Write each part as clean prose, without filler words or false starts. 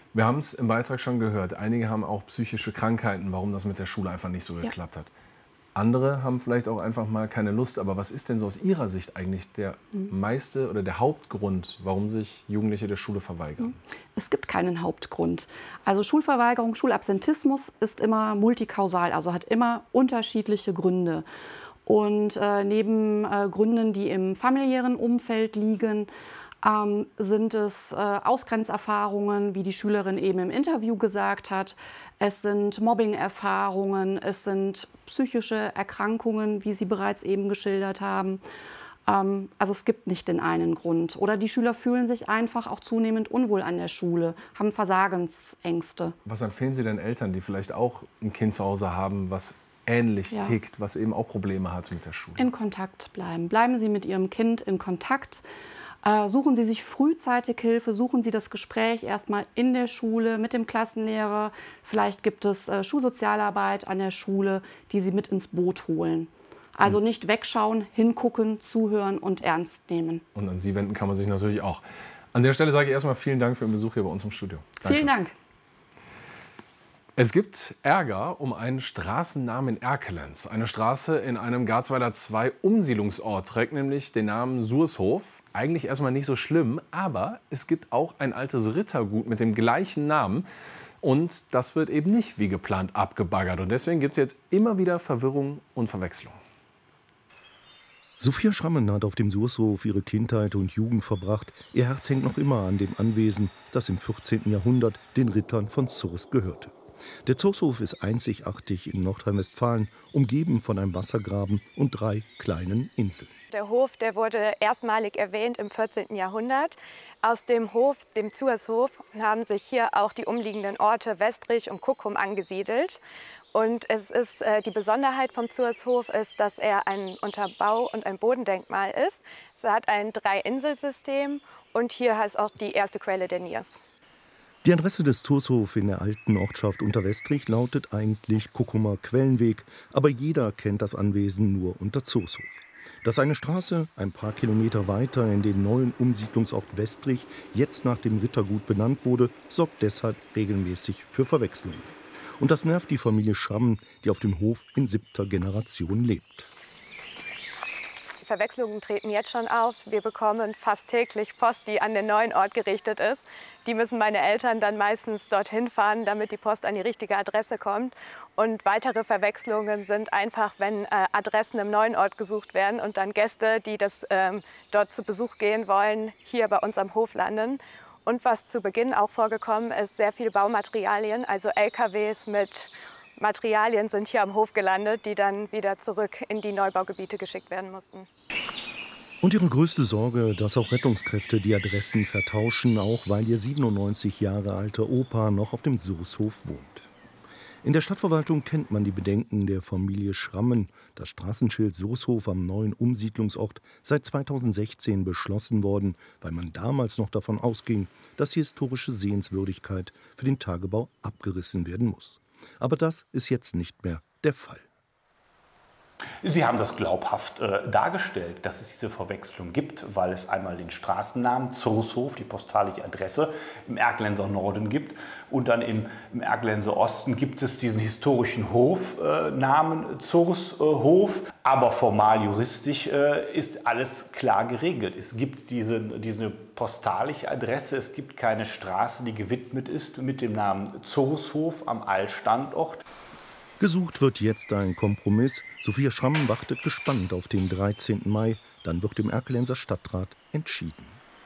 Wir haben es im Beitrag schon gehört. Einige haben auch psychische Krankheiten, warum das mit der Schule einfach nicht so geklappt hat. Andere haben vielleicht auch einfach mal keine Lust. Aber was ist denn so aus Ihrer Sicht eigentlich der meiste oder der Hauptgrund, warum sich Jugendliche der Schule verweigern? Es gibt keinen Hauptgrund. Also Schulverweigerung, Schulabsentismus ist immer multikausal, also hat immer unterschiedliche Gründe. Und neben Gründen, die im familiären Umfeld liegen, sind es Ausgrenzerfahrungen, wie die Schülerin eben im Interview gesagt hat. Es sind Mobbing-Erfahrungen, es sind psychische Erkrankungen, wie Sie bereits eben geschildert haben. Also es gibt nicht den einen Grund. Oder die Schüler fühlen sich einfach auch zunehmend unwohl an der Schule, haben Versagensängste. Was empfehlen Sie denn Eltern, die vielleicht auch ein Kind zu Hause haben, was ähnlich tickt, was eben auch Probleme hat mit der Schule? In Kontakt bleiben. Bleiben Sie mit Ihrem Kind in Kontakt. Suchen Sie sich frühzeitig Hilfe, suchen Sie das Gespräch erstmal in der Schule mit dem Klassenlehrer. Vielleicht gibt es Schulsozialarbeit an der Schule, die Sie mit ins Boot holen. Also nicht wegschauen, hingucken, zuhören und ernst nehmen. Und an Sie wenden kann man sich natürlich auch. An der Stelle sage ich erstmal vielen Dank für Ihren Besuch hier bei uns im Studio. Danke. Vielen Dank. Es gibt Ärger um einen Straßennamen in Erkelenz. Eine Straße in einem Garzweiler 2 Umsiedlungsort trägt nämlich den Namen Surshof. Eigentlich erstmal nicht so schlimm, aber es gibt auch ein altes Rittergut mit dem gleichen Namen. Und das wird eben nicht wie geplant abgebaggert. Und deswegen gibt es jetzt immer wieder Verwirrung und Verwechslung. Sophia Schrammen hat auf dem Surshof ihre Kindheit und Jugend verbracht. Ihr Herz hängt noch immer an dem Anwesen, das im 14. Jahrhundert den Rittern von Zurs gehörte. Der Zurshof ist einzigartig in Nordrhein-Westfalen, umgeben von einem Wassergraben und 3 kleinen Inseln. Der Hof, der wurde erstmalig erwähnt im 14. Jahrhundert. Aus dem Hof, dem Zurshof, haben sich hier auch die umliegenden Orte Westrich und Kuckum angesiedelt. Und es ist, die Besonderheit vom Zurshof ist, dass er ein Unterbau- und ein Bodendenkmal ist. Es hat ein 3-Insel-System und hier ist auch die erste Quelle der Niers. Die Adresse des Zurshof in der alten Ortschaft Unterwestrich lautet eigentlich Kuckumer Quellenweg, aber jeder kennt das Anwesen nur unter Zurshof. Dass eine Straße ein paar Kilometer weiter in dem neuen Umsiedlungsort Westrich jetzt nach dem Rittergut benannt wurde, sorgt deshalb regelmäßig für Verwechslungen. Und das nervt die Familie Schrammen, die auf dem Hof in 7. Generation lebt. Verwechslungen treten jetzt schon auf. Wir bekommen fast täglich Post, die an den neuen Ort gerichtet ist. Die müssen meine Eltern dann meistens dorthin fahren, damit die Post an die richtige Adresse kommt. Und weitere Verwechslungen sind einfach, wenn Adressen im neuen Ort gesucht werden und dann Gäste, die dort zu Besuch gehen wollen, hier bei uns am Hof landen. Und was zu Beginn auch vorgekommen ist, sehr viele Baumaterialien, also LKWs mit Materialien sind hier am Hof gelandet, die dann wieder zurück in die Neubaugebiete geschickt werden mussten. Und ihre größte Sorge, dass auch Rettungskräfte die Adressen vertauschen, auch weil ihr 97 Jahre alter Opa noch auf dem Surshof wohnt. In der Stadtverwaltung kennt man die Bedenken der Familie Schrammen. Das Straßenschild Surshof am neuen Umsiedlungsort sei 2016 beschlossen worden, weil man damals noch davon ausging, dass die historische Sehenswürdigkeit für den Tagebau abgerissen werden muss. Aber das ist jetzt nicht mehr der Fall. Sie haben das glaubhaft dargestellt, dass es diese Verwechslung gibt, weil es einmal den Straßennamen Zurshof, die postalische Adresse, im Erkelenzer Norden gibt und dann im Erkelenzer Osten gibt es diesen historischen Hofnamen Zurshof. Aber formal juristisch ist alles klar geregelt. Es gibt diese postalische Adresse, es gibt keine Straße, die gewidmet ist mit dem Namen Zurshof am Altstandort. Gesucht wird jetzt ein Kompromiss. Sophia Schrammen wartet gespannt auf den 13. Mai. Dann wird im Erkelenzer Stadtrat entschieden.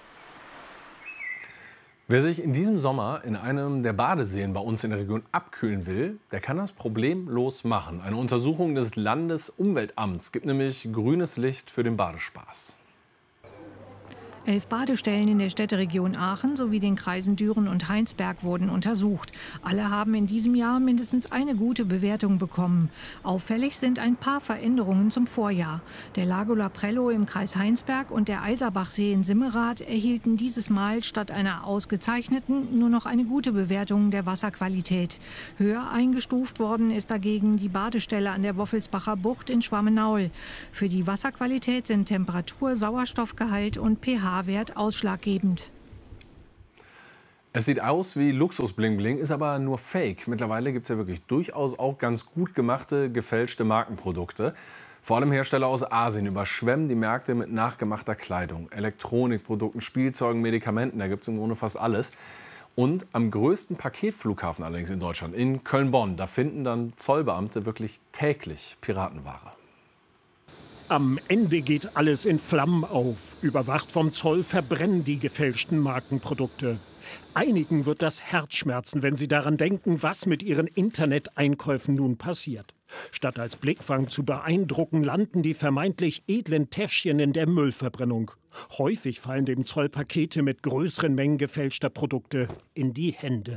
Wer sich in diesem Sommer in einem der Badeseen bei uns in der Region abkühlen will, der kann das problemlos machen. Eine Untersuchung des Landesumweltamts gibt nämlich grünes Licht für den Badespaß. 11 Badestellen in der Städteregion Aachen sowie den Kreisen Düren und Heinsberg wurden untersucht. Alle haben in diesem Jahr mindestens eine gute Bewertung bekommen. Auffällig sind ein paar Veränderungen zum Vorjahr. Der Lago Laprello im Kreis Heinsberg und der Eiserbachsee in Simmerath erhielten dieses Mal statt einer ausgezeichneten nur noch eine gute Bewertung der Wasserqualität. Höher eingestuft worden ist dagegen die Badestelle an der Woffelsbacher Bucht in Schwammenaul. Für die Wasserqualität sind Temperatur, Sauerstoffgehalt und pH-Wert ausschlaggebend. Es sieht aus wie Luxus-Bling-Bling, ist aber nur Fake. Mittlerweile gibt es ja wirklich durchaus auch ganz gut gemachte, gefälschte Markenprodukte. Vor allem Hersteller aus Asien überschwemmen die Märkte mit nachgemachter Kleidung, Elektronikprodukten, Spielzeugen, Medikamenten. Da gibt es im Grunde fast alles. Und am größten Paketflughafen allerdings in Deutschland, in Köln-Bonn, da finden dann Zollbeamte wirklich täglich Piratenware. Am Ende geht alles in Flammen auf. Überwacht vom Zoll verbrennen die gefälschten Markenprodukte. Einigen wird das Herz schmerzen, wenn sie daran denken, was mit ihren Interneteinkäufen nun passiert. Statt als Blickfang zu beeindrucken, landen die vermeintlich edlen Täschchen in der Müllverbrennung. Häufig fallen dem Zoll Pakete mit größeren Mengen gefälschter Produkte in die Hände.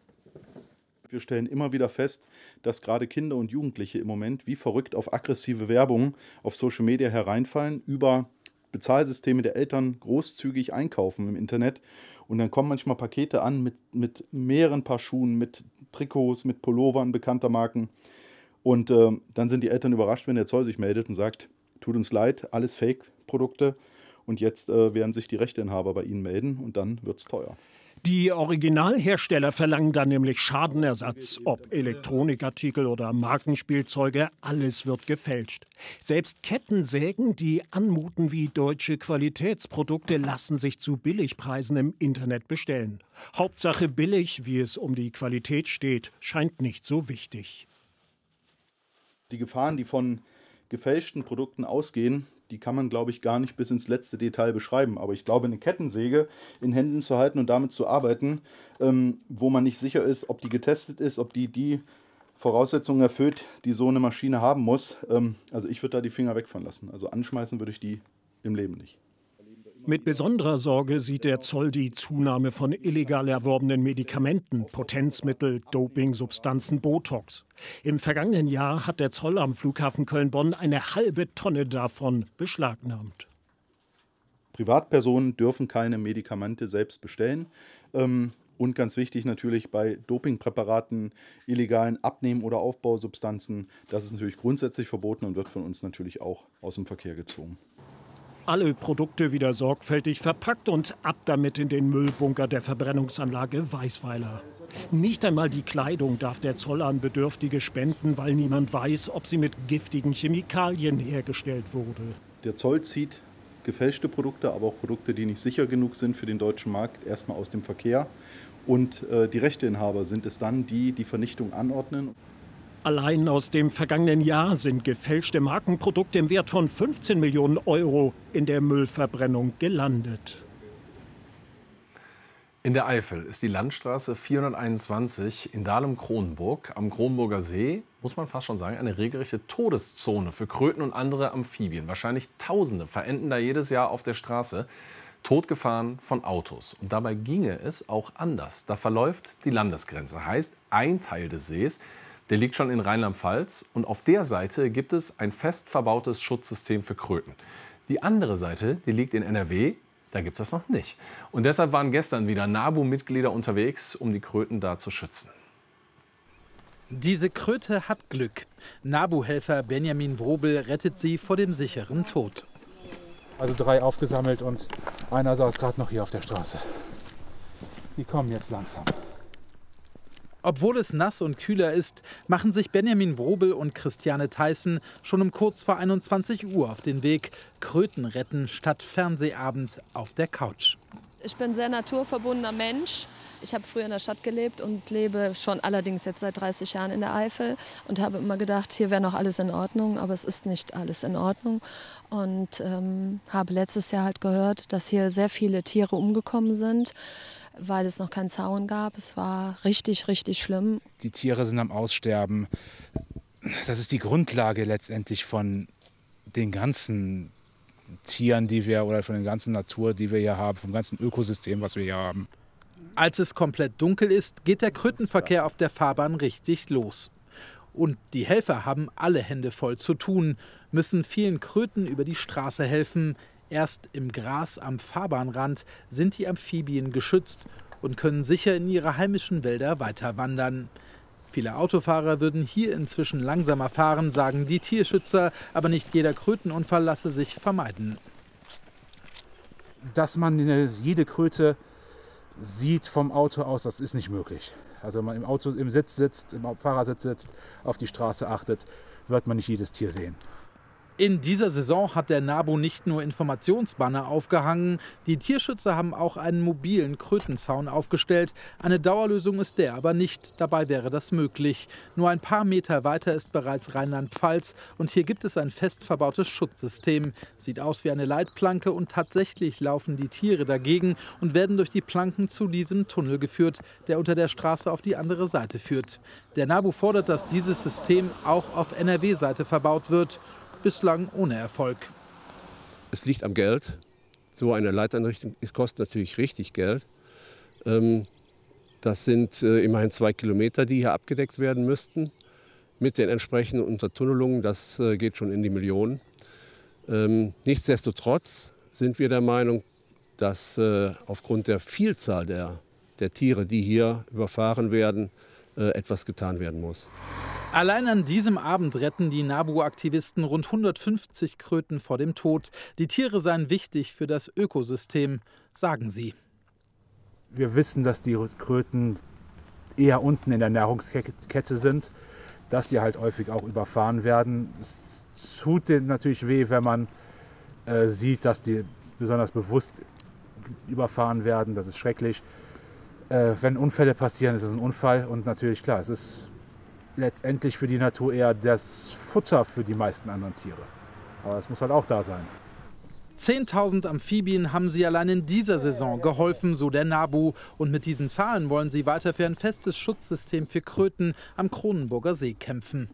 Wir stellen immer wieder fest, dass gerade Kinder und Jugendliche im Moment wie verrückt auf aggressive Werbung auf Social Media hereinfallen, über Bezahlsysteme der Eltern großzügig einkaufen im Internet. Und dann kommen manchmal Pakete an mit mehreren Paar Schuhen, mit Trikots, mit Pullovern bekannter Marken. Und dann sind die Eltern überrascht, wenn der Zoll sich meldet und sagt, tut uns leid, alles Fake-Produkte. Und jetzt werden sich die Rechteinhaber bei Ihnen melden und dann wird es teuer. Die Originalhersteller verlangen dann nämlich Schadenersatz. Ob Elektronikartikel oder Markenspielzeuge, alles wird gefälscht. Selbst Kettensägen, die anmuten wie deutsche Qualitätsprodukte, lassen sich zu Billigpreisen im Internet bestellen. Hauptsache billig, wie es um die Qualität steht, scheint nicht so wichtig. Die Gefahren, die von gefälschten Produkten ausgehen, die kann man, glaube ich, gar nicht bis ins letzte Detail beschreiben. Aber ich glaube, eine Kettensäge in Händen zu halten und damit zu arbeiten, wo man nicht sicher ist, ob die getestet ist, ob die Voraussetzungen erfüllt, die so eine Maschine haben muss. Also ich würde da die Finger weg von lassen. Also anschmeißen würde ich die im Leben nicht. Mit besonderer Sorge sieht der Zoll die Zunahme von illegal erworbenen Medikamenten, Potenzmittel, Dopingsubstanzen, Botox. Im vergangenen Jahr hat der Zoll am Flughafen Köln-Bonn eine halbe Tonne davon beschlagnahmt. Privatpersonen dürfen keine Medikamente selbst bestellen. Und ganz wichtig natürlich bei Dopingpräparaten, illegalen Abnehmen- oder Aufbausubstanzen. Das ist natürlich grundsätzlich verboten und wird von uns natürlich auch aus dem Verkehr gezogen. Alle Produkte wieder sorgfältig verpackt und ab damit in den Müllbunker der Verbrennungsanlage Weißweiler. Nicht einmal die Kleidung darf der Zoll an Bedürftige spenden, weil niemand weiß, ob sie mit giftigen Chemikalien hergestellt wurde. Der Zoll zieht gefälschte Produkte, aber auch Produkte, die nicht sicher genug sind für den deutschen Markt, erstmal aus dem Verkehr. Und die Rechteinhaber sind es dann, die die Vernichtung anordnen. Allein aus dem vergangenen Jahr sind gefälschte Markenprodukte im Wert von 15 Millionen Euro in der Müllverbrennung gelandet. In der Eifel ist die Landstraße 421 in Dahlem-Kronenburg am Kronenburger See, muss man fast schon sagen, eine regelrechte Todeszone für Kröten und andere Amphibien. Wahrscheinlich Tausende verenden da jedes Jahr auf der Straße, totgefahren von Autos. Und dabei ginge es auch anders. Da verläuft die Landesgrenze. Heißt, ein Teil des Sees, der liegt schon in Rheinland-Pfalz und auf der Seite gibt es ein fest verbautes Schutzsystem für Kröten. Die andere Seite, die liegt in NRW, da gibt es das noch nicht. Und deshalb waren gestern wieder NABU-Mitglieder unterwegs, um die Kröten da zu schützen. Diese Kröte hat Glück. NABU-Helfer Benjamin Wrobel rettet sie vor dem sicheren Tod. Also 3 aufgesammelt und einer saß gerade noch hier auf der Straße. Die kommen jetzt langsam. Obwohl es nass und kühler ist, machen sich Benjamin Wrobel und Christiane Theissen schon um kurz vor 21 Uhr auf den Weg. Kröten retten statt Fernsehabend auf der Couch. Ich bin ein sehr naturverbundener Mensch. Ich habe früher in der Stadt gelebt und lebe schon allerdings jetzt seit 30 Jahren in der Eifel und habe immer gedacht, hier wäre noch alles in Ordnung, aber es ist nicht alles in Ordnung. Und habe letztes Jahr halt gehört, dass hier sehr viele Tiere umgekommen sind, weil es noch keinen Zaun gab. Es war richtig, richtig schlimm. Die Tiere sind am Aussterben. Das ist die Grundlage letztendlich von den ganzen Tieren, die wir, oder von der ganzen Natur, die wir hier haben, vom ganzen Ökosystem, was wir hier haben. Als es komplett dunkel ist, geht der Krötenverkehr auf der Fahrbahn richtig los. Und die Helfer haben alle Hände voll zu tun, müssen vielen Kröten über die Straße helfen. Erst im Gras am Fahrbahnrand sind die Amphibien geschützt und können sicher in ihre heimischen Wälder weiter wandern. Viele Autofahrer würden hier inzwischen langsamer fahren, sagen die Tierschützer, aber nicht jeder Krötenunfall lasse sich vermeiden. Dass man jede Kröte sieht vom Auto aus, das ist nicht möglich. Also wenn man im Auto im Sitz sitzt, im Fahrersitz sitzt, auf die Straße achtet, wird man nicht jedes Tier sehen. In dieser Saison hat der NABU nicht nur Informationsbanner aufgehangen, die Tierschützer haben auch einen mobilen Krötenzaun aufgestellt. Eine Dauerlösung ist der aber nicht, dabei wäre das möglich. Nur ein paar Meter weiter ist bereits Rheinland-Pfalz und hier gibt es ein fest verbautes Schutzsystem. Sieht aus wie eine Leitplanke und tatsächlich laufen die Tiere dagegen und werden durch die Planken zu diesem Tunnel geführt, der unter der Straße auf die andere Seite führt. Der NABU fordert, dass dieses System auch auf NRW-Seite verbaut wird. Bislang ohne Erfolg. Es liegt am Geld. So eine Leiteinrichtung kostet natürlich richtig Geld. Das sind immerhin 2 Kilometer, die hier abgedeckt werden müssten. Mit den entsprechenden Untertunnelungen, das geht schon in die Millionen. Nichtsdestotrotz sind wir der Meinung, dass aufgrund der Vielzahl der Tiere, die hier überfahren werden, etwas getan werden muss. Allein an diesem Abend retten die NABU-Aktivisten rund 150 Kröten vor dem Tod. Die Tiere seien wichtig für das Ökosystem, sagen sie. Wir wissen, dass die Kröten eher unten in der Nahrungskette sind, dass sie halt häufig auch überfahren werden. Es tut denen natürlich weh, wenn man sieht, dass die besonders bewusst überfahren werden. Das ist schrecklich. Wenn Unfälle passieren, ist es ein Unfall. Und natürlich, klar, es ist letztendlich für die Natur eher das Futter für die meisten anderen Tiere. Aber es muss halt auch da sein. 10.000 Amphibien haben sie allein in dieser Saison geholfen, so der NABU. Und mit diesen Zahlen wollen sie weiter für ein festes Schutzsystem für Kröten am Kronenburger See kämpfen.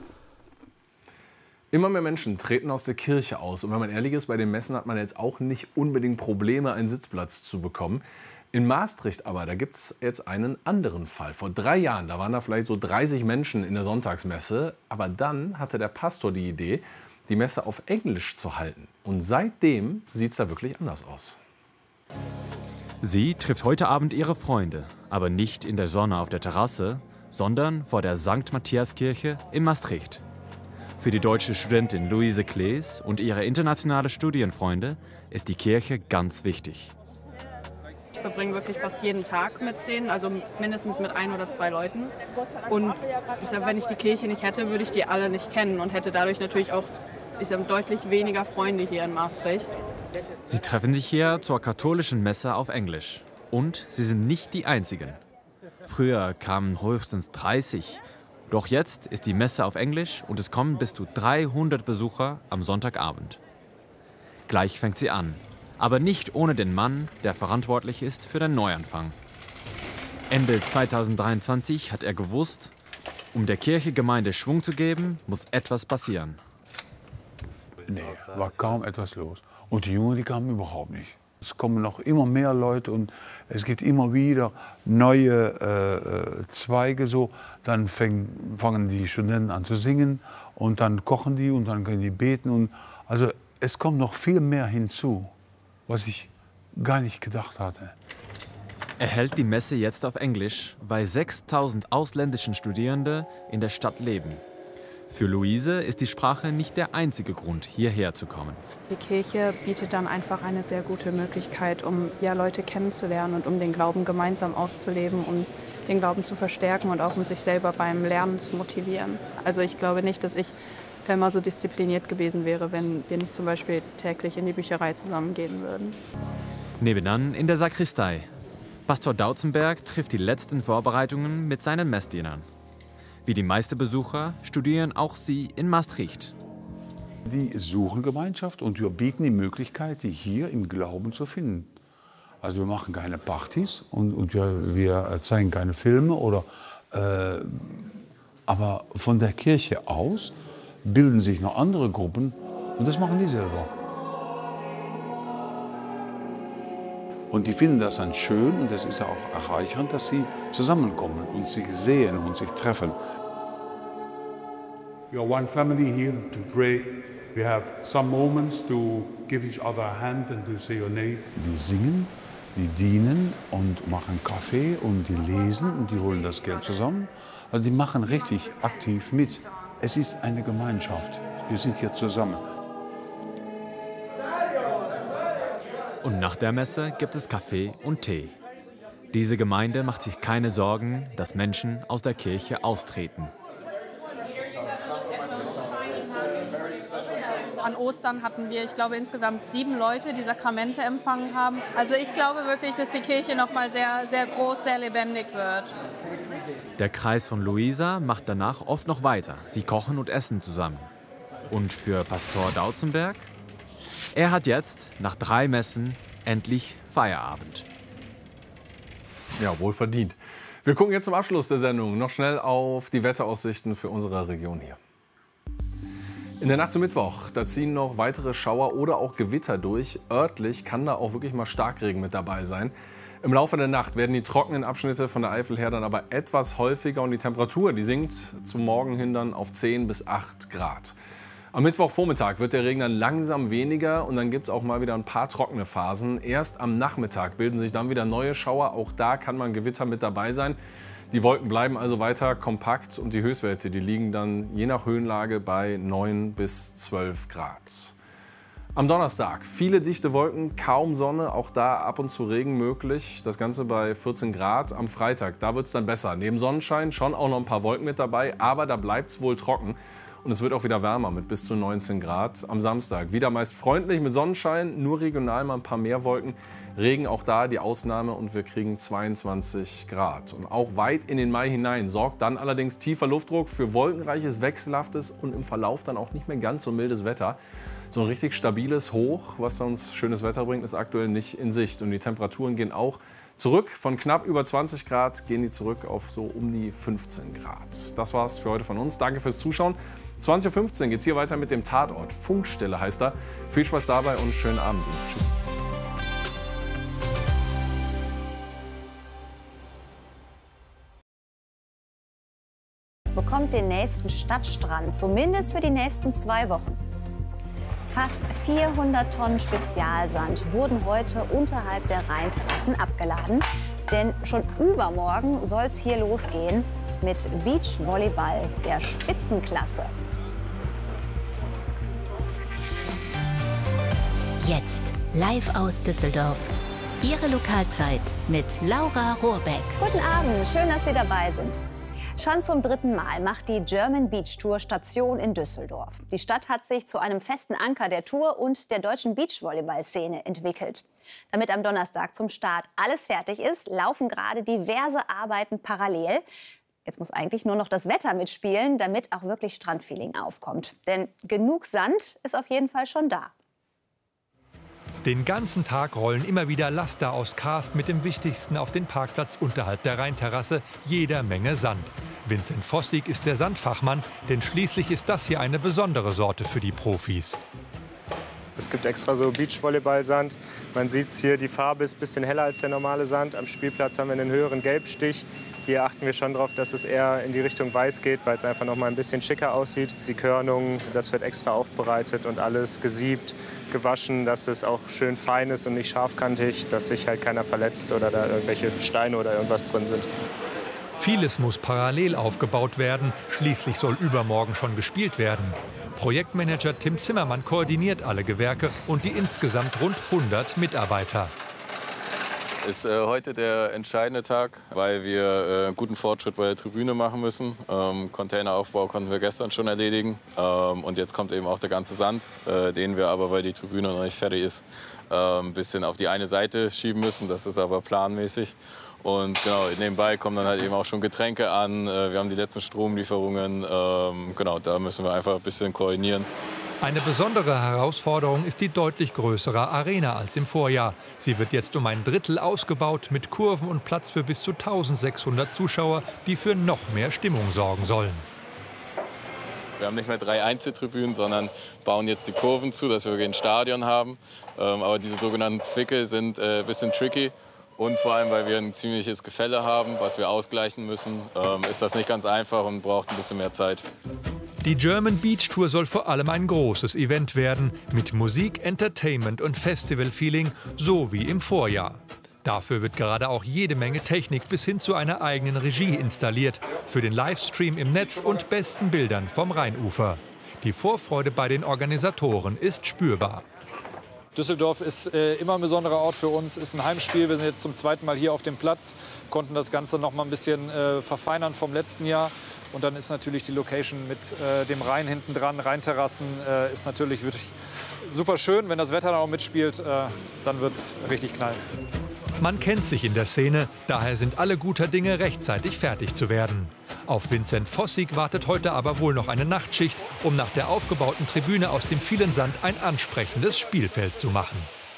Immer mehr Menschen treten aus der Kirche aus. Und wenn man ehrlich ist, bei den Messen hat man jetzt auch nicht unbedingt Probleme, einen Sitzplatz zu bekommen. In Maastricht aber, da gibt es jetzt einen anderen Fall. Vor 3 Jahren, da waren da vielleicht so 30 Menschen in der Sonntagsmesse. Aber dann hatte der Pastor die Idee, die Messe auf Englisch zu halten. Und seitdem sieht es da wirklich anders aus. Sie trifft heute Abend ihre Freunde, aber nicht in der Sonne auf der Terrasse, sondern vor der St. Matthiaskirche in Maastricht. Für die deutsche Studentin Luise Klees und ihre internationale Studienfreunde ist die Kirche ganz wichtig. Ich verbringe wirklich fast jeden Tag mit denen, also mindestens mit 1 oder 2 Leuten. Und wenn ich die Kirche nicht hätte, würde ich die alle nicht kennen und hätte dadurch natürlich auch deutlich weniger Freunde hier in Maastricht. Sie treffen sich hier zur katholischen Messe auf Englisch. Und sie sind nicht die Einzigen. Früher kamen höchstens 30. Doch jetzt ist die Messe auf Englisch und es kommen bis zu 300 Besucher am Sonntagabend. Gleich fängt sie an. Aber nicht ohne den Mann, der verantwortlich ist für den Neuanfang. Ende 2023 hat er gewusst, um der Kirchengemeinde Schwung zu geben, muss etwas passieren. Nee, war kaum etwas los. Und die Jungen, die kamen überhaupt nicht. Es kommen noch immer mehr Leute und es gibt immer wieder neue Zweige. So. Dann fangen die Studenten an zu singen und dann kochen die und dann können die beten. Und also es kommt noch viel mehr hinzu, was ich gar nicht gedacht hatte. Er hält die Messe jetzt auf Englisch, weil 6.000 ausländischen Studierende in der Stadt leben. Für Luise ist die Sprache nicht der einzige Grund, hierher zu kommen. Die Kirche bietet dann einfach eine sehr gute Möglichkeit, um Leute kennenzulernen und um den Glauben gemeinsam auszuleben und den Glauben zu verstärken und auch um sich selber beim Lernen zu motivieren. Also ich glaube nicht, dass ich immer so diszipliniert gewesen wäre, wenn wir nicht zum Beispiel täglich in die Bücherei zusammengehen würden. Nebenan in der Sakristei. Pastor Dautzenberg trifft die letzten Vorbereitungen mit seinen Messdienern. Wie die meisten Besucher studieren auch sie in Maastricht. Die suchen Gemeinschaft und wir bieten die Möglichkeit, die hier im Glauben zu finden. Also wir machen keine Partys und wir zeigen keine Filme, aber von der Kirche aus bilden sich noch andere Gruppen und das machen die selber. Und die finden das dann schön und es ist auch erreichernd, dass sie zusammenkommen und sich sehen und sich treffen. We are one family here to pray. We have some moments to give each other a hand and to say your name. Die singen, die dienen und machen Kaffee und die lesen und die holen das Geld zusammen. Also die machen richtig aktiv mit. Es ist eine Gemeinschaft. Wir sind hier zusammen. Und nach der Messe gibt es Kaffee und Tee. Diese Gemeinde macht sich keine Sorgen, dass Menschen aus der Kirche austreten. An Ostern hatten wir, ich glaube, insgesamt 7 Leute, die Sakramente empfangen haben. Also ich glaube wirklich, dass die Kirche noch mal sehr, sehr groß, sehr lebendig wird. Der Kreis von Luisa macht danach oft noch weiter. Sie kochen und essen zusammen. Und für Pastor Dautzenberg? Er hat jetzt, nach 3 Messen, endlich Feierabend. Ja, wohl verdient. Wir gucken jetzt zum Abschluss der Sendung noch schnell auf die Wetteraussichten für unsere Region hier. In der Nacht zum Mittwoch, da ziehen noch weitere Schauer oder auch Gewitter durch. Örtlich kann da auch wirklich mal Starkregen mit dabei sein. Im Laufe der Nacht werden die trockenen Abschnitte von der Eifel her dann aber etwas häufiger und die Temperatur, die sinkt zum Morgen hin dann auf 10 bis 8 Grad. Am Mittwochvormittag wird der Regen dann langsam weniger und dann gibt es auch mal wieder ein paar trockene Phasen. Erst am Nachmittag bilden sich dann wieder neue Schauer. Auch da kann mal ein Gewitter mit dabei sein. Die Wolken bleiben also weiter kompakt und die Höchstwerte, die liegen dann je nach Höhenlage bei 9 bis 12 Grad. Am Donnerstag viele dichte Wolken, kaum Sonne, auch da ab und zu Regen möglich. Das Ganze bei 14 Grad. Am Freitag, da wird es dann besser. Neben Sonnenschein schon auch noch ein paar Wolken mit dabei, aber da bleibt es wohl trocken. Und es wird auch wieder wärmer mit bis zu 19 Grad. Am Samstag wieder meist freundlich mit Sonnenschein, nur regional mal ein paar mehr Wolken. Regen auch da die Ausnahme und wir kriegen 22 Grad. Und auch weit in den Mai hinein sorgt dann allerdings tiefer Luftdruck für wolkenreiches, wechselhaftes und im Verlauf dann auch nicht mehr ganz so mildes Wetter. So ein richtig stabiles Hoch, was uns schönes Wetter bringt, ist aktuell nicht in Sicht. Und die Temperaturen gehen auch zurück. Von knapp über 20 Grad gehen die zurück auf so um die 15 Grad. Das war's für heute von uns. Danke fürs Zuschauen. 20:15 Uhr geht es hier weiter mit dem Tatort. Funkstille heißt er. Viel Spaß dabei und schönen Abend. Tschüss. Bekommt den nächsten Stadtstrand, zumindest für die nächsten 2 Wochen. Fast 400 Tonnen Spezialsand wurden heute unterhalb der Rheinterrassen abgeladen. Denn schon übermorgen soll es hier losgehen mit Beachvolleyball der Spitzenklasse. Jetzt live aus Düsseldorf. Ihre Lokalzeit mit Laura Rohrbeck. Guten Abend, schön, dass Sie dabei sind. Schon zum 3. Mal macht die German Beach Tour Station in Düsseldorf. Die Stadt hat sich zu einem festen Anker der Tour und der deutschen Beachvolleyball-Szene entwickelt. Damit am Donnerstag zum Start alles fertig ist, laufen gerade diverse Arbeiten parallel. Jetzt muss eigentlich nur noch das Wetter mitspielen, damit auch wirklich Strandfeeling aufkommt. Denn genug Sand ist auf jeden Fall schon da. Den ganzen Tag rollen immer wieder Laster aus Karst mit dem Wichtigsten auf den Parkplatz unterhalb der Rheinterrasse, jeder Menge Sand. Vincent Vossig ist der Sandfachmann, denn schließlich ist das hier eine besondere Sorte für die Profis. Es gibt extra so Beachvolleyball-Sand. Man sieht hier, die Farbe ist ein bisschen heller als der normale Sand. Am Spielplatz haben wir einen höheren Gelbstich. Hier achten wir schon darauf, dass es eher in die Richtung weiß geht, weil es einfach noch mal ein bisschen schicker aussieht. Die Körnung, das wird extra aufbereitet und alles gesiebt, gewaschen, dass es auch schön fein ist und nicht scharfkantig, dass sich halt keiner verletzt oder da irgendwelche Steine oder irgendwas drin sind. Vieles muss parallel aufgebaut werden. Schließlich soll übermorgen schon gespielt werden. Projektmanager Tim Zimmermann koordiniert alle Gewerke und die insgesamt rund 100 Mitarbeiter. Ist heute der entscheidende Tag, weil wir guten Fortschritt bei der Tribüne machen müssen. Containeraufbau konnten wir gestern schon erledigen. Und jetzt kommt eben auch der ganze Sand, den wir aber, weil die Tribüne noch nicht fertig ist, ein bisschen auf die eine Seite schieben müssen. Das ist aber planmäßig. Und genau, nebenbei kommen dann halt eben auch schon Getränke an. Wir haben die letzten Stromlieferungen. Genau, da müssen wir einfach ein bisschen koordinieren. Eine besondere Herausforderung ist die deutlich größere Arena als im Vorjahr. Sie wird jetzt um ein Drittel ausgebaut mit Kurven und Platz für bis zu 1600 Zuschauer, die für noch mehr Stimmung sorgen sollen. Wir haben nicht mehr 3 Einzeltribünen, sondern bauen jetzt die Kurven zu, dass wir ein Stadion haben. Aber diese sogenannten Zwicke sind ein bisschen tricky. Und vor allem, weil wir ein ziemliches Gefälle haben, was wir ausgleichen müssen, ist das nicht ganz einfach und braucht ein bisschen mehr Zeit. Die German Beach Tour soll vor allem ein großes Event werden, mit Musik, Entertainment und Festival-Feeling, so wie im Vorjahr. Dafür wird gerade auch jede Menge Technik bis hin zu einer eigenen Regie installiert, für den Livestream im Netz und besten Bildern vom Rheinufer. Die Vorfreude bei den Organisatoren ist spürbar. Düsseldorf ist immer ein besonderer Ort für uns, ist ein Heimspiel. Wir sind jetzt zum zweiten Mal hier auf dem Platz, konnten das Ganze noch mal ein bisschen verfeinern vom letzten Jahr. Und dann ist natürlich die Location mit dem Rhein hinten dran, Rheinterrassen, ist natürlich wirklich super schön. Wenn das Wetter dann auch mitspielt, dann wird es richtig knallen. Man kennt sich in der Szene, daher sind alle guter Dinge, rechtzeitig fertig zu werden. Auf Vincent Vossig wartet heute aber wohl noch eine Nachtschicht, um nach der aufgebauten Tribüne aus dem vielen Sand ein ansprechendes Spielfeld zu machen.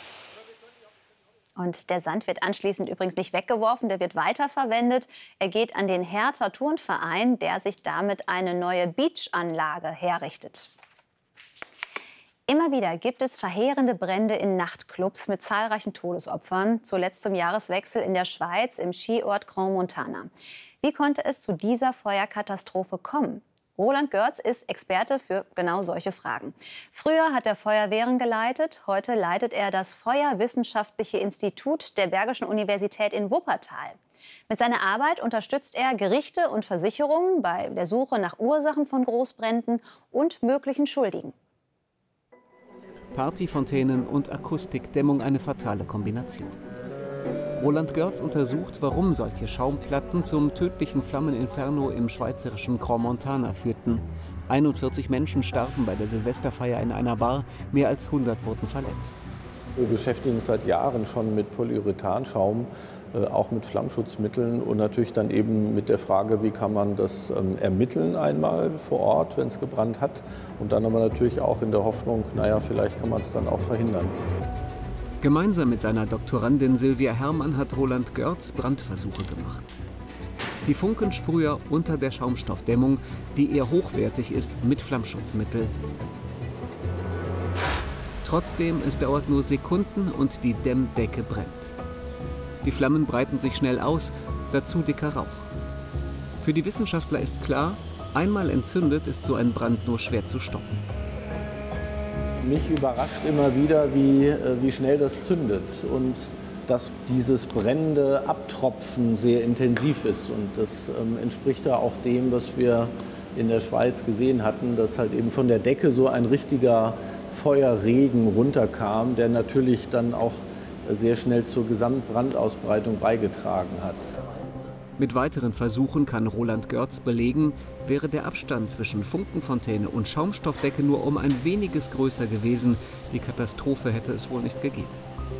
Und der Sand wird anschließend übrigens nicht weggeworfen, der wird weiterverwendet. Er geht an den Hertha Turnverein, der sich damit eine neue Beachanlage herrichtet. Immer wieder gibt es verheerende Brände in Nachtclubs mit zahlreichen Todesopfern, zuletzt zum Jahreswechsel in der Schweiz im Skiort Grand Montana. Wie konnte es zu dieser Feuerkatastrophe kommen? Roland Görz ist Experte für genau solche Fragen. Früher hat er Feuerwehren geleitet, heute leitet er das Feuerwissenschaftliche Institut der Bergischen Universität in Wuppertal. Mit seiner Arbeit unterstützt er Gerichte und Versicherungen bei der Suche nach Ursachen von Großbränden und möglichen Schuldigen. Partyfontänen und Akustikdämmung, eine fatale Kombination. Roland Görz untersucht, warum solche Schaumplatten zum tödlichen Flammeninferno im schweizerischen Grand Montana führten. 41 Menschen starben bei der Silvesterfeier in einer Bar, mehr als 100 wurden verletzt. Wir beschäftigen uns seit Jahren schon mit Polyurethanschaum, auch mit Flammschutzmitteln und natürlich dann eben mit der Frage, wie kann man das ermitteln einmal vor Ort, wenn es gebrannt hat, und dann aber natürlich auch in der Hoffnung, naja, vielleicht kann man es dann auch verhindern. Gemeinsam mit seiner Doktorandin Sylvia Herrmann hat Roland Görz Brandversuche gemacht. Die Funkensprüher unter der Schaumstoffdämmung, die eher hochwertig ist, mit Flammschutzmittel. Trotzdem, es dauert nur Sekunden und die Dämmdecke brennt. Die Flammen breiten sich schnell aus, dazu dicker Rauch. Für die Wissenschaftler ist klar, einmal entzündet ist so ein Brand nur schwer zu stoppen. Mich überrascht immer wieder, wie schnell das zündet und dass dieses brennende Abtropfen sehr intensiv ist. Und das entspricht ja auch dem, was wir in der Schweiz gesehen hatten, dass halt eben von der Decke so ein richtiger Feuerregen runterkam, der natürlich dann auch sehr schnell zur Gesamtbrandausbreitung beigetragen hat. Mit weiteren Versuchen kann Roland Görz belegen, wäre der Abstand zwischen Funkenfontäne und Schaumstoffdecke nur um ein weniges größer gewesen, die Katastrophe hätte es wohl nicht gegeben.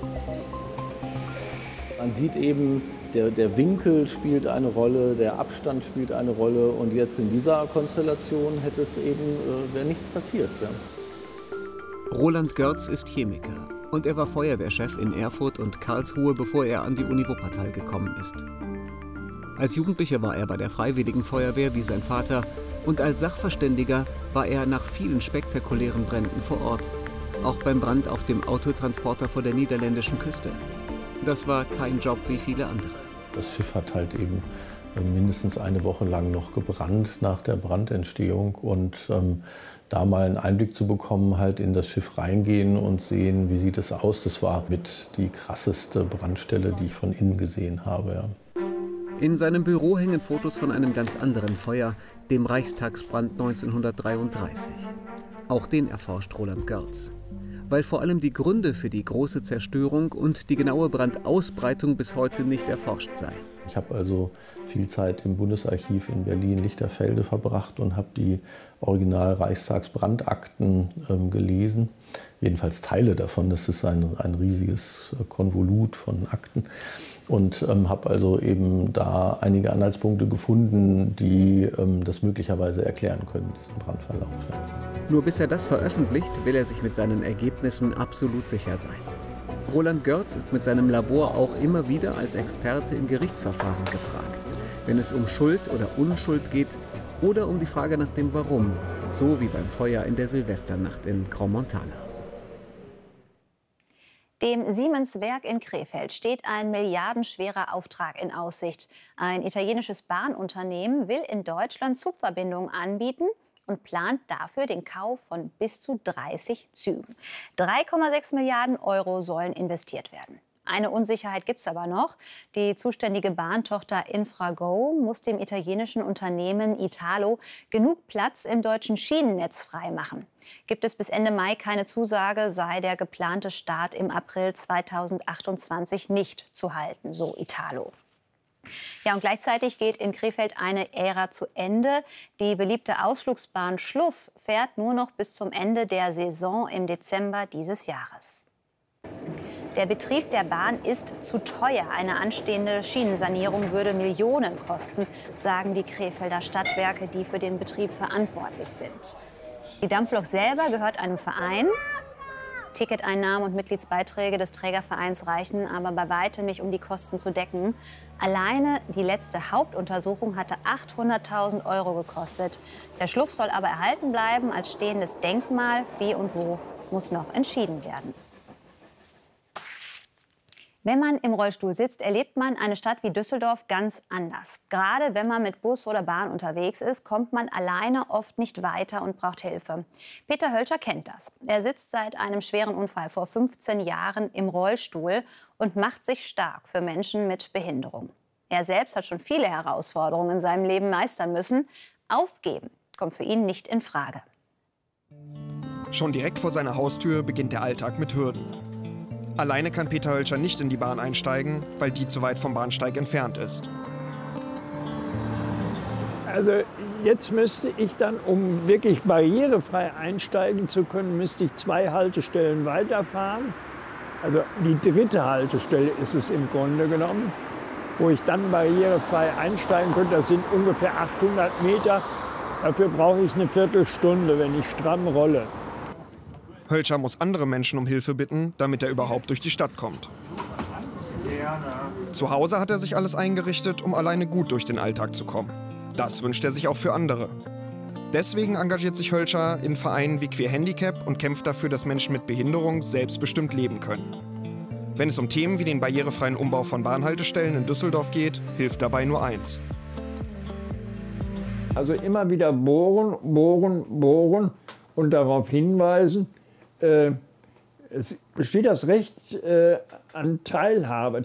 Man sieht eben, der Winkel spielt eine Rolle, der Abstand spielt eine Rolle und jetzt in dieser Konstellation hätte es eben, wäre nichts passiert. Ja. Roland Görz ist Chemiker und er war Feuerwehrchef in Erfurt und Karlsruhe, bevor er an die Uni Wuppertal gekommen ist. Als Jugendlicher war er bei der Freiwilligen Feuerwehr wie sein Vater und als Sachverständiger war er nach vielen spektakulären Bränden vor Ort, auch beim Brand auf dem Autotransporter vor der niederländischen Küste. Das war kein Job wie viele andere. Das Schiff hat halt eben mindestens eine Woche lang noch gebrannt nach der Brandentstehung und da mal einen Einblick zu bekommen, halt in das Schiff reingehen und sehen, wie sieht es aus, das war mit die krasseste Brandstelle, die ich von innen gesehen habe. Ja. In seinem Büro hängen Fotos von einem ganz anderen Feuer, dem Reichstagsbrand 1933. Auch den erforscht Roland Görz. Weil vor allem die Gründe für die große Zerstörung und die genaue Brandausbreitung bis heute nicht erforscht seien. Ich habe also viel Zeit im Bundesarchiv in Berlin-Lichterfelde verbracht und habe die Original-Reichstagsbrandakten gelesen. Jedenfalls Teile davon, das ist ein riesiges Konvolut von Akten. Und habe also eben da einige Anhaltspunkte gefunden, die das möglicherweise erklären können, diesen Brandverlauf. Nur bis er das veröffentlicht, will er sich mit seinen Ergebnissen absolut sicher sein. Roland Görz ist mit seinem Labor auch immer wieder als Experte in Gerichtsverfahren gefragt, wenn es um Schuld oder Unschuld geht oder um die Frage nach dem Warum, so wie beim Feuer in der Silvesternacht in Grand Montana. Dem Siemens-Werk in Krefeld steht ein milliardenschwerer Auftrag in Aussicht. Ein italienisches Bahnunternehmen will in Deutschland Zugverbindungen anbieten und plant dafür den Kauf von bis zu 30 Zügen. 3,6 Milliarden Euro sollen investiert werden. Eine Unsicherheit gibt es aber noch. Die zuständige Bahntochter Infrago muss dem italienischen Unternehmen Italo genug Platz im deutschen Schienennetz freimachen. Gibt es bis Ende Mai keine Zusage, sei der geplante Start im April 2028 nicht zu halten, so Italo. Ja, und gleichzeitig geht in Krefeld eine Ära zu Ende. Die beliebte Ausflugsbahn Schluff fährt nur noch bis zum Ende der Saison im Dezember dieses Jahres. Der Betrieb der Bahn ist zu teuer. Eine anstehende Schienensanierung würde Millionen kosten, sagen die Krefelder Stadtwerke, die für den Betrieb verantwortlich sind. Die Dampflok selber gehört einem Verein. Ticketeinnahmen und Mitgliedsbeiträge des Trägervereins reichen aber bei weitem nicht, um die Kosten zu decken. Alleine die letzte Hauptuntersuchung hatte 800.000 € gekostet. Der Schluff soll aber erhalten bleiben als stehendes Denkmal. Wie und wo muss noch entschieden werden. Wenn man im Rollstuhl sitzt, erlebt man eine Stadt wie Düsseldorf ganz anders. Gerade wenn man mit Bus oder Bahn unterwegs ist, kommt man alleine oft nicht weiter und braucht Hilfe. Peter Hölscher kennt das. Er sitzt seit einem schweren Unfall vor 15 Jahren im Rollstuhl und macht sich stark für Menschen mit Behinderung. Er selbst hat schon viele Herausforderungen in seinem Leben meistern müssen. Aufgeben kommt für ihn nicht in Frage. Schon direkt vor seiner Haustür beginnt der Alltag mit Hürden. Alleine kann Peter Hölscher nicht in die Bahn einsteigen, weil die zu weit vom Bahnsteig entfernt ist. Also jetzt müsste ich dann, um wirklich barrierefrei einsteigen zu können, müsste ich 2 Haltestellen weiterfahren. Also die 3. Haltestelle ist es im Grunde genommen, wo ich dann barrierefrei einsteigen könnte. Das sind ungefähr 800 Meter. Dafür brauche ich eine Viertelstunde, wenn ich stramm rolle. Hölscher muss andere Menschen um Hilfe bitten, damit er überhaupt durch die Stadt kommt. Zu Hause hat er sich alles eingerichtet, um alleine gut durch den Alltag zu kommen. Das wünscht er sich auch für andere. Deswegen engagiert sich Hölscher in Vereinen wie Queer Handicap und kämpft dafür, dass Menschen mit Behinderung selbstbestimmt leben können. Wenn es um Themen wie den barrierefreien Umbau von Bahnhaltestellen in Düsseldorf geht, hilft dabei nur eins. Also immer wieder bohren, bohren, bohren und darauf hinweisen, es besteht das Recht an Teilhabe,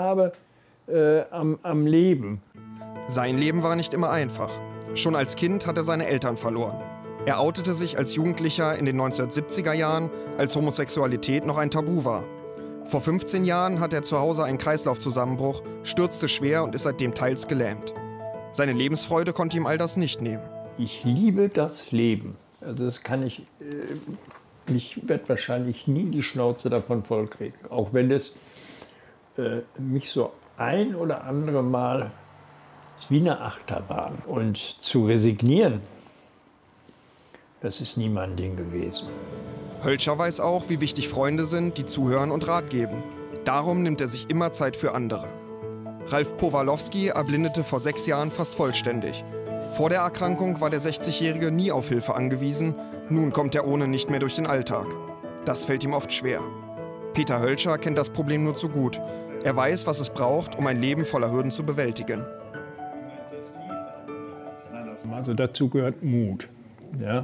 am Leben. Sein Leben war nicht immer einfach. Schon als Kind hat er seine Eltern verloren. Er outete sich als Jugendlicher in den 1970er Jahren, als Homosexualität noch ein Tabu war. Vor 15 Jahren hat er zu Hause einen Kreislaufzusammenbruch, stürzte schwer und ist seitdem teils gelähmt. Seine Lebensfreude konnte ihm all das nicht nehmen. Ich liebe das Leben. Also das kann ich... Ich werde wahrscheinlich nie die Schnauze davon vollkriegen, auch wenn es mich so ein oder andere Mal ist wie eine Achterbahn. Und zu resignieren, das ist nie mein Ding gewesen. Hölscher weiß auch, wie wichtig Freunde sind, die zuhören und Rat geben. Darum nimmt er sich immer Zeit für andere. Ralf Powalowski erblindete vor 6 Jahren fast vollständig. Vor der Erkrankung war der 60-Jährige nie auf Hilfe angewiesen. Nun kommt er ohne nicht mehr durch den Alltag. Das fällt ihm oft schwer. Peter Hölscher kennt das Problem nur zu gut. Er weiß, was es braucht, um ein Leben voller Hürden zu bewältigen. Also dazu gehört Mut. Ja?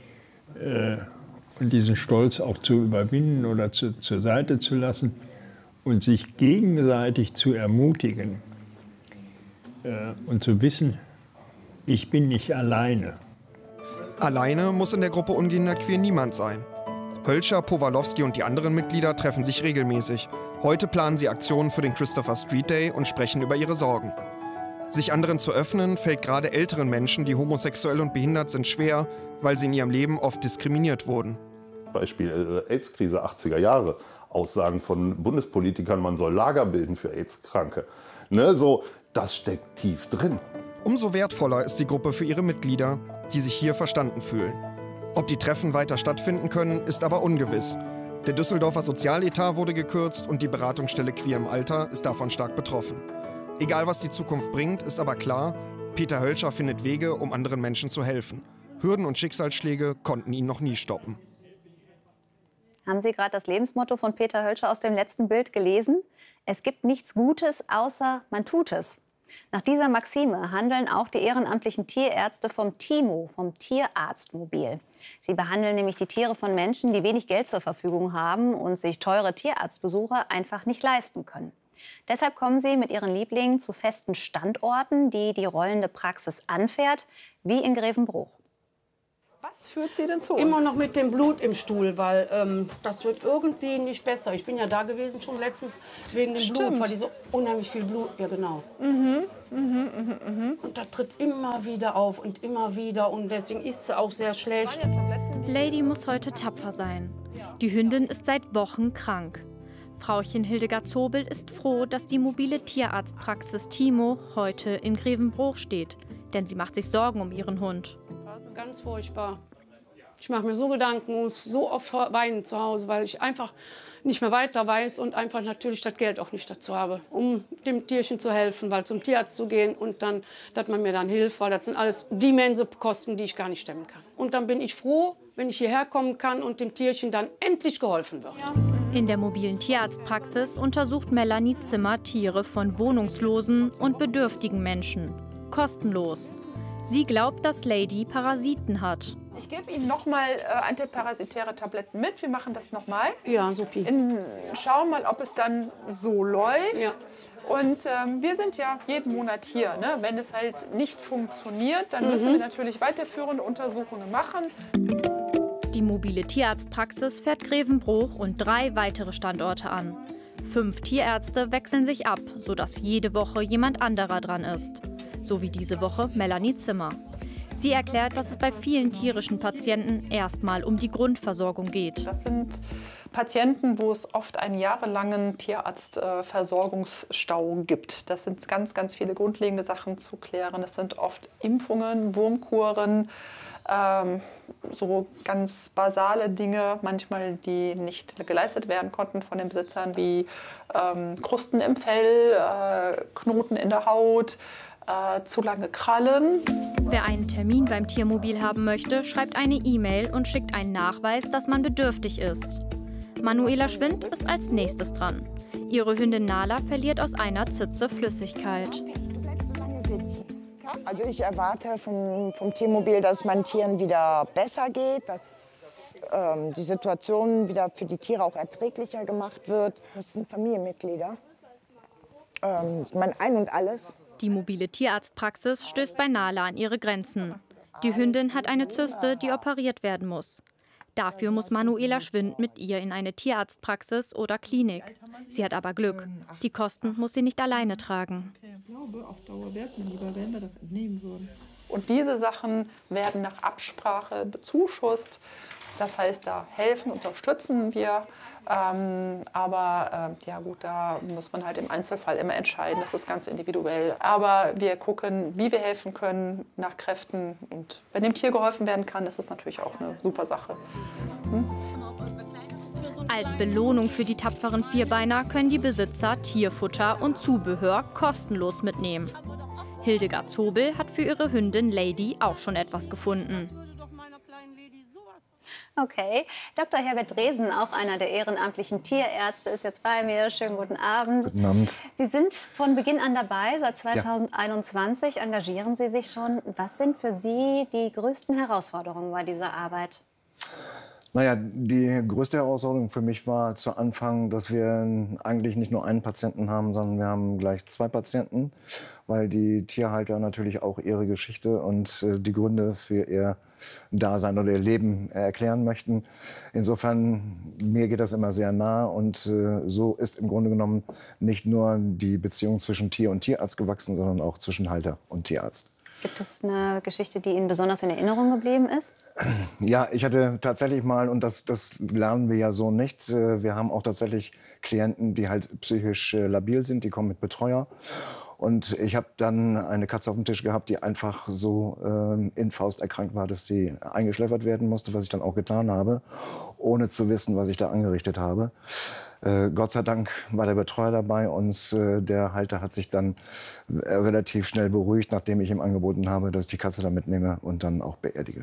Und diesen Stolz auch zu überwinden oder zur Seite zu lassen und sich gegenseitig zu ermutigen und zu wissen, ich bin nicht alleine. Alleine muss in der Gruppe Ungehindert Queer niemand sein. Hölscher, Powalowski und die anderen Mitglieder treffen sich regelmäßig. Heute planen sie Aktionen für den Christopher Street Day und sprechen über ihre Sorgen. Sich anderen zu öffnen, fällt gerade älteren Menschen, die homosexuell und behindert sind, schwer, weil sie in ihrem Leben oft diskriminiert wurden. Beispiel AIDS-Krise 80er Jahre. Aussagen von Bundespolitikern, man soll Lager bilden für AIDS-Kranke. Ne, so, das steckt tief drin. Umso wertvoller ist die Gruppe für ihre Mitglieder, die sich hier verstanden fühlen. Ob die Treffen weiter stattfinden können, ist aber ungewiss. Der Düsseldorfer Sozialetat wurde gekürzt und die Beratungsstelle Queer im Alter ist davon stark betroffen. Egal, was die Zukunft bringt, ist aber klar, Peter Hölscher findet Wege, um anderen Menschen zu helfen. Hürden und Schicksalsschläge konnten ihn noch nie stoppen. Haben Sie gerade das Lebensmotto von Peter Hölscher aus dem letzten Bild gelesen? Es gibt nichts Gutes, außer man tut es. Nach dieser Maxime handeln auch die ehrenamtlichen Tierärzte vom TIMO, vom Tierarztmobil. Sie behandeln nämlich die Tiere von Menschen, die wenig Geld zur Verfügung haben und sich teure Tierarztbesuche einfach nicht leisten können. Deshalb kommen sie mit ihren Lieblingen zu festen Standorten, die die rollende Praxis anfährt, wie in Grevenbruch. Was führt Sie denn zu uns? Immer noch mit dem Blut im Stuhl, weil das wird irgendwie nicht besser. Ich bin ja da gewesen schon letztens wegen dem Blut, weil die so unheimlich viel Blut, ja genau. Und das tritt immer wieder auf und immer wieder und deswegen ist sie auch sehr schlecht. Lady muss heute tapfer sein. Die Hündin ist seit Wochen krank. Frauchen Hildegard Zobel ist froh, dass die mobile Tierarztpraxis TIMO heute in Grevenbruch steht. Denn sie macht sich Sorgen um ihren Hund. Ganz furchtbar. Ich mache mir so Gedanken und muss so oft weinen zu Hause, weil ich einfach nicht mehr weiter weiß und einfach natürlich das Geld auch nicht dazu habe, um dem Tierchen zu helfen, weil zum Tierarzt zu gehen und dann, dass man mir dann hilft, weil das sind alles immense Kosten, die ich gar nicht stemmen kann. Und dann bin ich froh, wenn ich hierher kommen kann und dem Tierchen dann endlich geholfen wird. In der mobilen Tierarztpraxis untersucht Melanie Zimmer Tiere von wohnungslosen und bedürftigen Menschen. Kostenlos. Sie glaubt, dass Lady Parasiten hat. Ich gebe Ihnen noch mal antiparasitäre Tabletten mit. Wir machen das noch mal. Ja, supi. Schauen mal, ob es dann so läuft. Ja. Und wir sind ja jeden Monat hier. Ne? Wenn es halt nicht funktioniert, dann müssen wir natürlich weiterführende Untersuchungen machen. Die mobile Tierarztpraxis fährt Grevenbruch und 3 weitere Standorte an. 5 Tierärzte wechseln sich ab, sodass jede Woche jemand anderer dran ist. So wie diese Woche Melanie Zimmer. Sie erklärt, dass es bei vielen tierischen Patienten erstmal um die Grundversorgung geht. Das sind Patienten, wo es oft einen jahrelangen Tierarztversorgungsstau gibt. Das sind ganz, ganz viele grundlegende Sachen zu klären. Das sind oft Impfungen, Wurmkuren, so ganz basale Dinge, manchmal die nicht geleistet werden konnten von den Besitzern, wie Krusten im Fell, Knoten in der Haut, zu lange Krallen. Wer einen Termin beim Tiermobil haben möchte, schreibt eine E-Mail und schickt einen Nachweis, dass man bedürftig ist. Manuela Schwind ist als nächstes dran. Ihre Hündin Nala verliert aus einer Zitze Flüssigkeit. Also ich erwarte vom Tiermobil, dass es meinen Tieren wieder besser geht, dass die Situation wieder für die Tiere auch erträglicher gemacht wird. Das sind Familienmitglieder. Mein Ein und Alles. Die mobile Tierarztpraxis stößt bei Nala an ihre Grenzen. Die Hündin hat eine Zyste, die operiert werden muss. Dafür muss Manuela Schwind mit ihr in eine Tierarztpraxis oder Klinik. Sie hat aber Glück. Die Kosten muss sie nicht alleine tragen. Ich glaube, auf Dauer wäre es mir lieber, wenn wir das entnehmen würden. Und diese Sachen werden nach Absprache bezuschusst. Das heißt, da helfen, unterstützen wir. Aber ja gut, da muss man halt im Einzelfall immer entscheiden. Das ist ganz individuell. Aber wir gucken, wie wir helfen können, nach Kräften. Und wenn dem Tier geholfen werden kann, ist das natürlich auch eine super Sache. Als Belohnung für die tapferen Vierbeiner können die Besitzer Tierfutter und Zubehör kostenlos mitnehmen. Hildegard Zobel hat für ihre Hündin Lady auch schon etwas gefunden. Okay, Dr. Herbert Dresen, auch einer der ehrenamtlichen Tierärzte, ist jetzt bei mir. Schönen guten Abend. Guten Abend. Sie sind von Beginn an dabei, seit 2021 engagieren Sie sich schon. Was sind für Sie die größten Herausforderungen bei dieser Arbeit? Naja, die größte Herausforderung für mich war zu Anfang, dass wir eigentlich nicht nur einen Patienten haben, sondern wir haben gleich 2 Patienten, weil die Tierhalter natürlich auch ihre Geschichte und die Gründe für ihr Dasein oder ihr Leben erklären möchten. Insofern, mir geht das immer sehr nah und so ist im Grunde genommen nicht nur die Beziehung zwischen Tier und Tierarzt gewachsen, sondern auch zwischen Halter und Tierarzt. Gibt es eine Geschichte, die Ihnen besonders in Erinnerung geblieben ist? Ja, ich hatte tatsächlich mal, und das lernen wir ja so nicht, wir haben auch tatsächlich Klienten, die halt psychisch labil sind, die kommen mit Betreuer. Und ich habe dann eine Katze auf dem Tisch gehabt, die einfach so in Faust erkrankt war, dass sie eingeschläfert werden musste, was ich dann auch getan habe, ohne zu wissen, was ich da angerichtet habe. Gott sei Dank war der Betreuer dabei und der Halter hat sich dann relativ schnell beruhigt, nachdem ich ihm angeboten habe, dass ich die Katze da mitnehme und dann auch beerdige.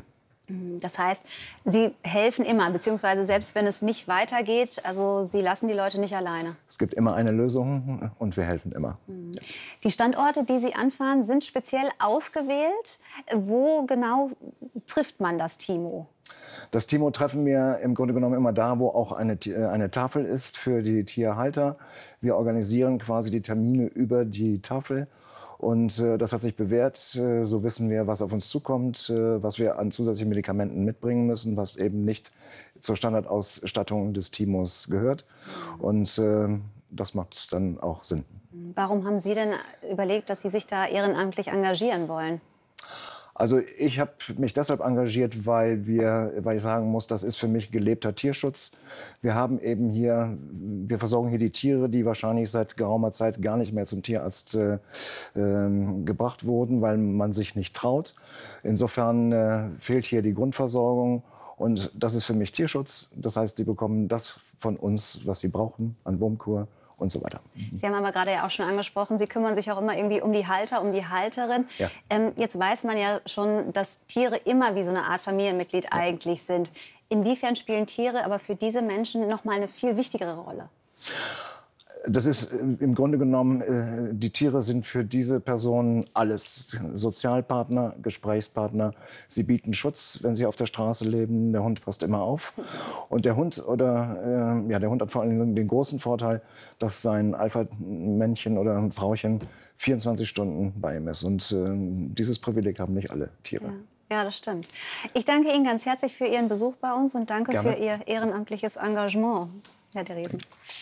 Das heißt, Sie helfen immer, beziehungsweise selbst wenn es nicht weitergeht, also Sie lassen die Leute nicht alleine. Es gibt immer eine Lösung und wir helfen immer. Die Standorte, die Sie anfahren, sind speziell ausgewählt. Wo genau trifft man das TIMO? Das TIMO treffen wir im Grunde genommen immer da, wo auch eine Tafel ist für die Tierhalter. Wir organisieren quasi die Termine über die Tafel. Und das hat sich bewährt. So wissen wir, was auf uns zukommt, was wir an zusätzlichen Medikamenten mitbringen müssen, was eben nicht zur Standardausstattung des TIMOs gehört. Und das macht dann auch Sinn. Warum haben Sie denn überlegt, dass Sie sich da ehrenamtlich engagieren wollen? Also ich habe mich deshalb engagiert, weil ich sagen muss, das ist für mich gelebter Tierschutz. Wir versorgen hier die Tiere, die wahrscheinlich seit geraumer Zeit gar nicht mehr zum Tierarzt gebracht wurden, weil man sich nicht traut. Insofern fehlt hier die Grundversorgung und das ist für mich Tierschutz. Das heißt, die bekommen das von uns, was sie brauchen an Wurmkur und so weiter. Sie haben aber gerade ja auch schon angesprochen, Sie kümmern sich auch immer irgendwie um die Halter, um die Halterin. Ja. Jetzt weiß man ja schon, dass Tiere immer wie so eine Art Familienmitglied eigentlich sind. Inwiefern spielen Tiere aber für diese Menschen noch mal eine viel wichtigere Rolle? Das ist im Grunde genommen, die Tiere sind für diese Personen alles. Sozialpartner, Gesprächspartner. Sie bieten Schutz, wenn sie auf der Straße leben. Der Hund passt immer auf. Und der Hund der Hund hat vor allem den großen Vorteil, dass sein Alpha-Männchen oder Frauchen 24 Stunden bei ihm ist. Und dieses Privileg haben nicht alle Tiere. Ja, das stimmt. Ich danke Ihnen ganz herzlich für Ihren Besuch bei uns und danke für Ihr ehrenamtliches Engagement, Herr Deresen.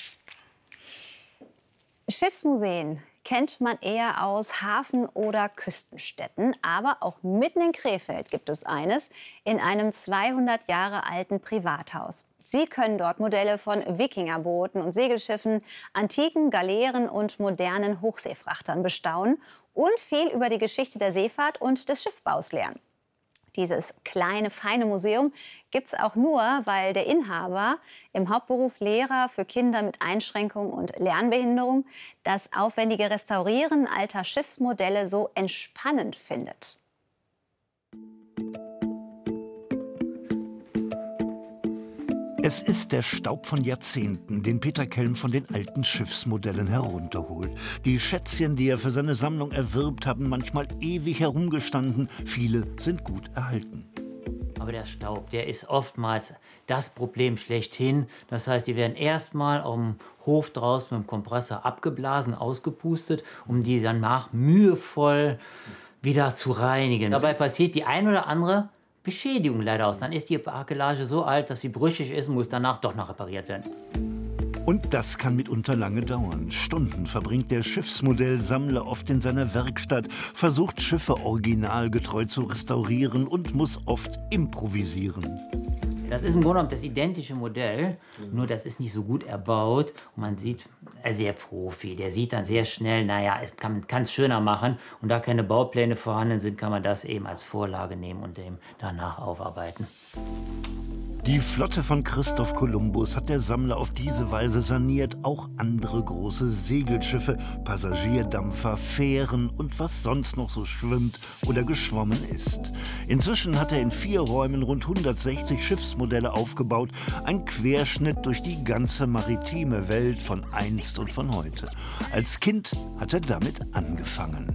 Schiffsmuseen kennt man eher aus Hafen- oder Küstenstädten. Aber auch mitten in Krefeld gibt es eines in einem 200 Jahre alten Privathaus. Sie können dort Modelle von Wikingerbooten und Segelschiffen, antiken Galeeren und modernen Hochseefrachtern bestaunen und viel über die Geschichte der Seefahrt und des Schiffbaus lernen. Dieses kleine, feine Museum gibt es auch nur, weil der Inhaber im Hauptberuf Lehrer für Kinder mit Einschränkung und Lernbehinderung das aufwendige Restaurieren alter Schiffsmodelle so entspannend findet. Es ist der Staub von Jahrzehnten, den Peter Kelm von den alten Schiffsmodellen herunterholt. Die Schätzchen, die er für seine Sammlung erwirbt, haben manchmal ewig herumgestanden. Viele sind gut erhalten. Aber der Staub, der ist oftmals das Problem schlechthin. Das heißt, die werden erstmal auf dem Hof draußen mit dem Kompressor abgeblasen, ausgepustet, um die danach mühevoll wieder zu reinigen. Dabei passiert die ein oder andere Beschädigung leider aus. Dann ist die Bakelage so alt, dass sie brüchig ist und muss danach doch noch repariert werden. Und das kann mitunter lange dauern. Stunden verbringt der Schiffsmodellsammler oft in seiner Werkstatt, versucht Schiffe originalgetreu zu restaurieren und muss oft improvisieren. Das ist im Grunde genommen das identische Modell, nur das ist nicht so gut erbaut. Und man sieht, sehr Profi, der sieht dann sehr schnell, naja, man kann es schöner machen. Und da keine Baupläne vorhanden sind, kann man das eben als Vorlage nehmen und dem danach aufarbeiten. Die Flotte von Christoph Kolumbus hat der Sammler auf diese Weise saniert. Auch andere große Segelschiffe, Passagierdampfer, Fähren und was sonst noch so schwimmt oder geschwommen ist. Inzwischen hat er in 4 Räumen rund 160 Schiffsmodelle aufgebaut. Ein Querschnitt durch die ganze maritime Welt von einst und von heute. Als Kind hat er damit angefangen.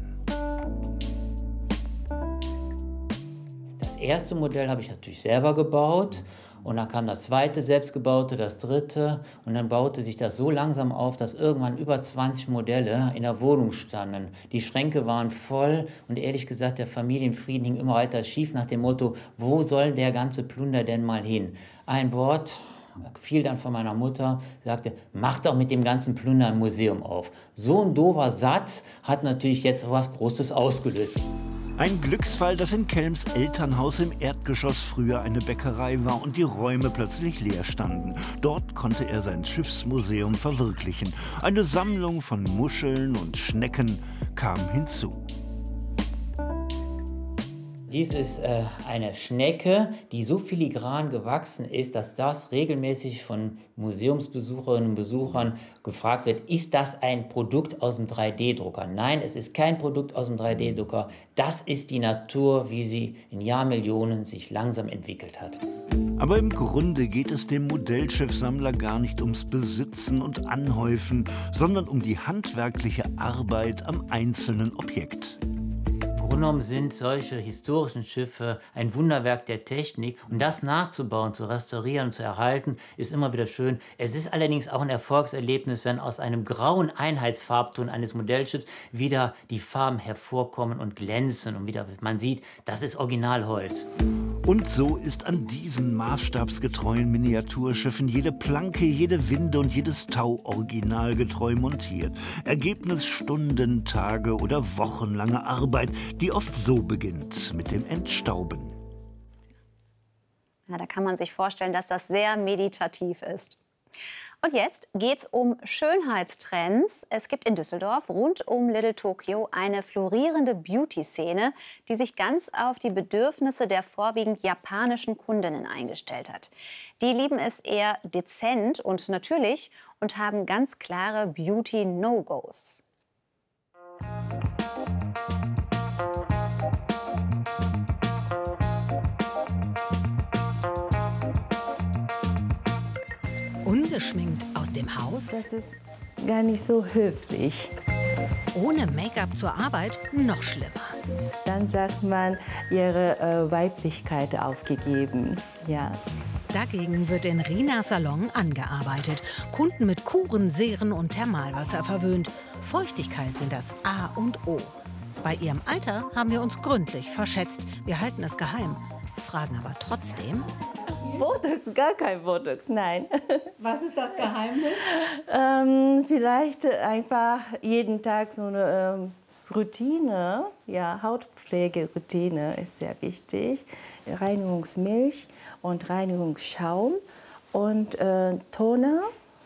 Das erste Modell habe ich natürlich selber gebaut. Und dann kam das zweite selbstgebaute, das dritte. Und dann baute sich das so langsam auf, dass irgendwann über 20 Modelle in der Wohnung standen. Die Schränke waren voll und ehrlich gesagt, der Familienfrieden hing immer weiter schief nach dem Motto, wo soll der ganze Plunder denn mal hin? Ein Wort fiel dann von meiner Mutter, sagte, mach doch mit dem ganzen Plunder ein Museum auf. So ein doofer Satz hat natürlich jetzt was Großes ausgelöst. Ein Glücksfall, dass in Kelms Elternhaus im Erdgeschoss früher eine Bäckerei war und die Räume plötzlich leer standen. Dort konnte er sein Schiffsmuseum verwirklichen. Eine Sammlung von Muscheln und Schnecken kam hinzu. Dies ist eine Schnecke, die so filigran gewachsen ist, dass das regelmäßig von Museumsbesucherinnen und Besuchern gefragt wird, ist das ein Produkt aus dem 3D-Drucker? Nein, es ist kein Produkt aus dem 3D-Drucker. Das ist die Natur, wie sie in Jahrmillionen sich langsam entwickelt hat. Aber im Grunde geht es dem Modellschiffsammler gar nicht ums Besitzen und Anhäufen, sondern um die handwerkliche Arbeit am einzelnen Objekt. Im Grunde genommen sind solche historischen Schiffe ein Wunderwerk der Technik. Und das nachzubauen, zu restaurieren, zu erhalten, ist immer wieder schön. Es ist allerdings auch ein Erfolgserlebnis, wenn aus einem grauen Einheitsfarbton eines Modellschiffs wieder die Farben hervorkommen und glänzen. Und wieder man sieht, das ist Originalholz. Und so ist an diesen maßstabsgetreuen Miniaturschiffen jede Planke, jede Winde und jedes Tau originalgetreu montiert. Ergebnis Stunden, Tage oder wochenlange Arbeit, die oft so beginnt mit dem Entstauben. Ja, da kann man sich vorstellen, dass das sehr meditativ ist. Und jetzt geht's um Schönheitstrends. Es gibt in Düsseldorf rund um Little Tokyo eine florierende Beauty-Szene, die sich ganz auf die Bedürfnisse der vorwiegend japanischen Kundinnen eingestellt hat. Die lieben es eher dezent und natürlich und haben ganz klare Beauty-No-Gos. Ungeschminkt aus dem Haus? Das ist gar nicht so höflich. Ohne Make-up zur Arbeit noch schlimmer. Dann sagt man, ihre Weiblichkeit aufgegeben. Ja. Dagegen wird in Rinas Salon angearbeitet. Kunden mit Kuren, Seren und Thermalwasser verwöhnt. Feuchtigkeit sind das A und O. Bei ihrem Alter haben wir uns gründlich verschätzt. Wir halten es geheim, fragen aber trotzdem. Botox, gar kein Botox, nein. Was ist das Geheimnis? Vielleicht einfach jeden Tag so eine Routine. Ja, Hautpflegeroutine ist sehr wichtig. Reinigungsmilch und Reinigungsschaum und Toner.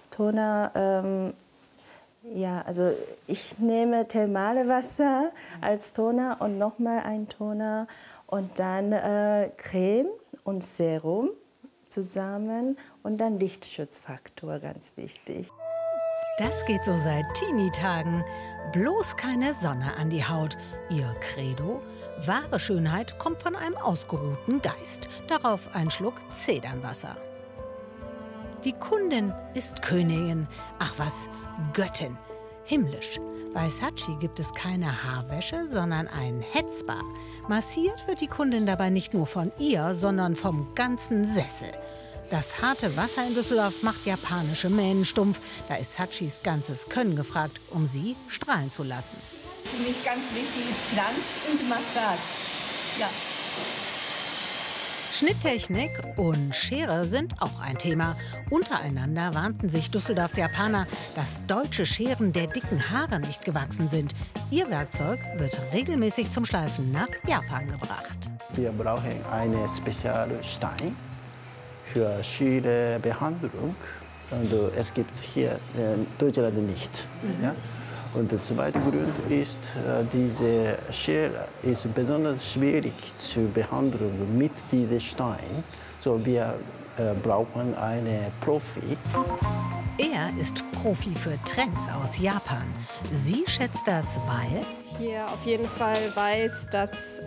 Ja, also ich nehme Thermalwasser als Toner und nochmal ein Toner und dann Creme und Serum zusammen und dann Lichtschutzfaktor, ganz wichtig. Das geht so seit Teenie-Tagen. Bloß keine Sonne an die Haut. Ihr Credo? Wahre Schönheit kommt von einem ausgeruhten Geist. Darauf ein Schluck Zedernwasser. Die Kundin ist Königin. Ach was, Göttin. Himmlisch. Bei Saatchi gibt es keine Haarwäsche, sondern ein Headspa. Massiert wird die Kundin dabei nicht nur von ihr, sondern vom ganzen Sessel. Das harte Wasser in Düsseldorf macht japanische Mähnen stumpf. Da ist Saatchis ganzes Können gefragt, um sie strahlen zu lassen. Für mich ganz wichtig ist Glanz und Massage. Ja. Schnitttechnik und Schere sind auch ein Thema. Untereinander warnten sich Düsseldorfs Japaner, dass deutsche Scheren der dicken Haare nicht gewachsen sind. Ihr Werkzeug wird regelmäßig zum Schleifen nach Japan gebracht. Wir brauchen einen speziellen Stein für Scherenbehandlung. Und es gibt hier in Deutschland nicht. Ja? Und der zweite Grund ist, diese Schere ist besonders schwierig zu behandeln mit diesem Stein. So, wir brauchen einen Profi. Er ist Profi für Trends aus Japan. Sie schätzt das, weil hier auf jeden Fall weiß, dass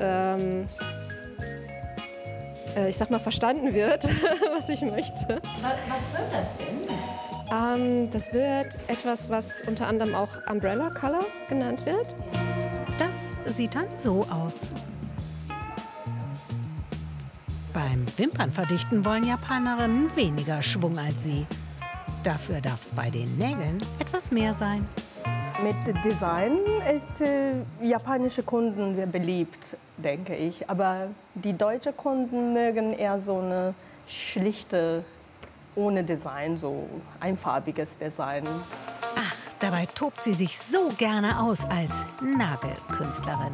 ich sag mal, verstanden wird, was ich möchte. Was wird das denn? Das wird etwas, was unter anderem auch Umbrella Color genannt wird. Das sieht dann so aus. Beim Wimpernverdichten wollen Japanerinnen weniger Schwung als sie. Dafür darf es bei den Nägeln etwas mehr sein. Mit Design ist japanische Kunden sehr beliebt, denke ich. Aber die deutschen Kunden mögen eher so eine schlichte, ohne Design, so einfarbiges Design. Ach, dabei tobt sie sich so gerne aus als Nagelkünstlerin.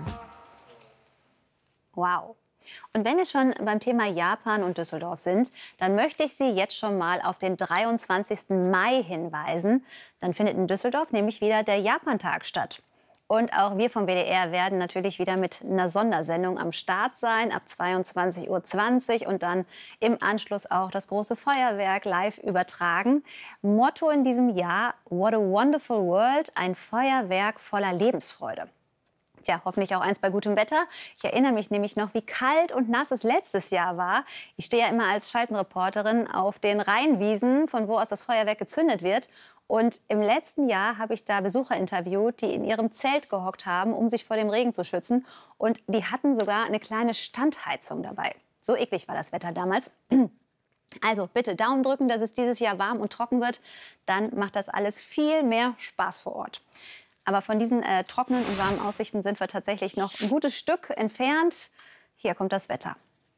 Wow. Und wenn wir schon beim Thema Japan und Düsseldorf sind, dann möchte ich Sie jetzt schon mal auf den 23. Mai hinweisen. Dann findet in Düsseldorf nämlich wieder der Japantag statt. Und auch wir vom WDR werden natürlich wieder mit einer Sondersendung am Start sein, ab 22:20 Uhr und dann im Anschluss auch das große Feuerwerk live übertragen. Motto in diesem Jahr: What a wonderful world, ein Feuerwerk voller Lebensfreude. Tja, hoffentlich auch eins bei gutem Wetter. Ich erinnere mich nämlich noch, wie kalt und nass es letztes Jahr war. Ich stehe ja immer als Schaltenreporterin auf den Rheinwiesen, von wo aus das Feuerwerk gezündet wird. Und im letzten Jahr habe ich da Besucher interviewt, die in ihrem Zelt gehockt haben, um sich vor dem Regen zu schützen. Und die hatten sogar eine kleine Standheizung dabei. So eklig war das Wetter damals. Also bitte Daumen drücken, dass es dieses Jahr warm und trocken wird. Dann macht das alles viel mehr Spaß vor Ort. Aber von diesen trockenen und warmen Aussichten sind wir tatsächlich noch ein gutes Stück entfernt. Hier kommt das Wetter.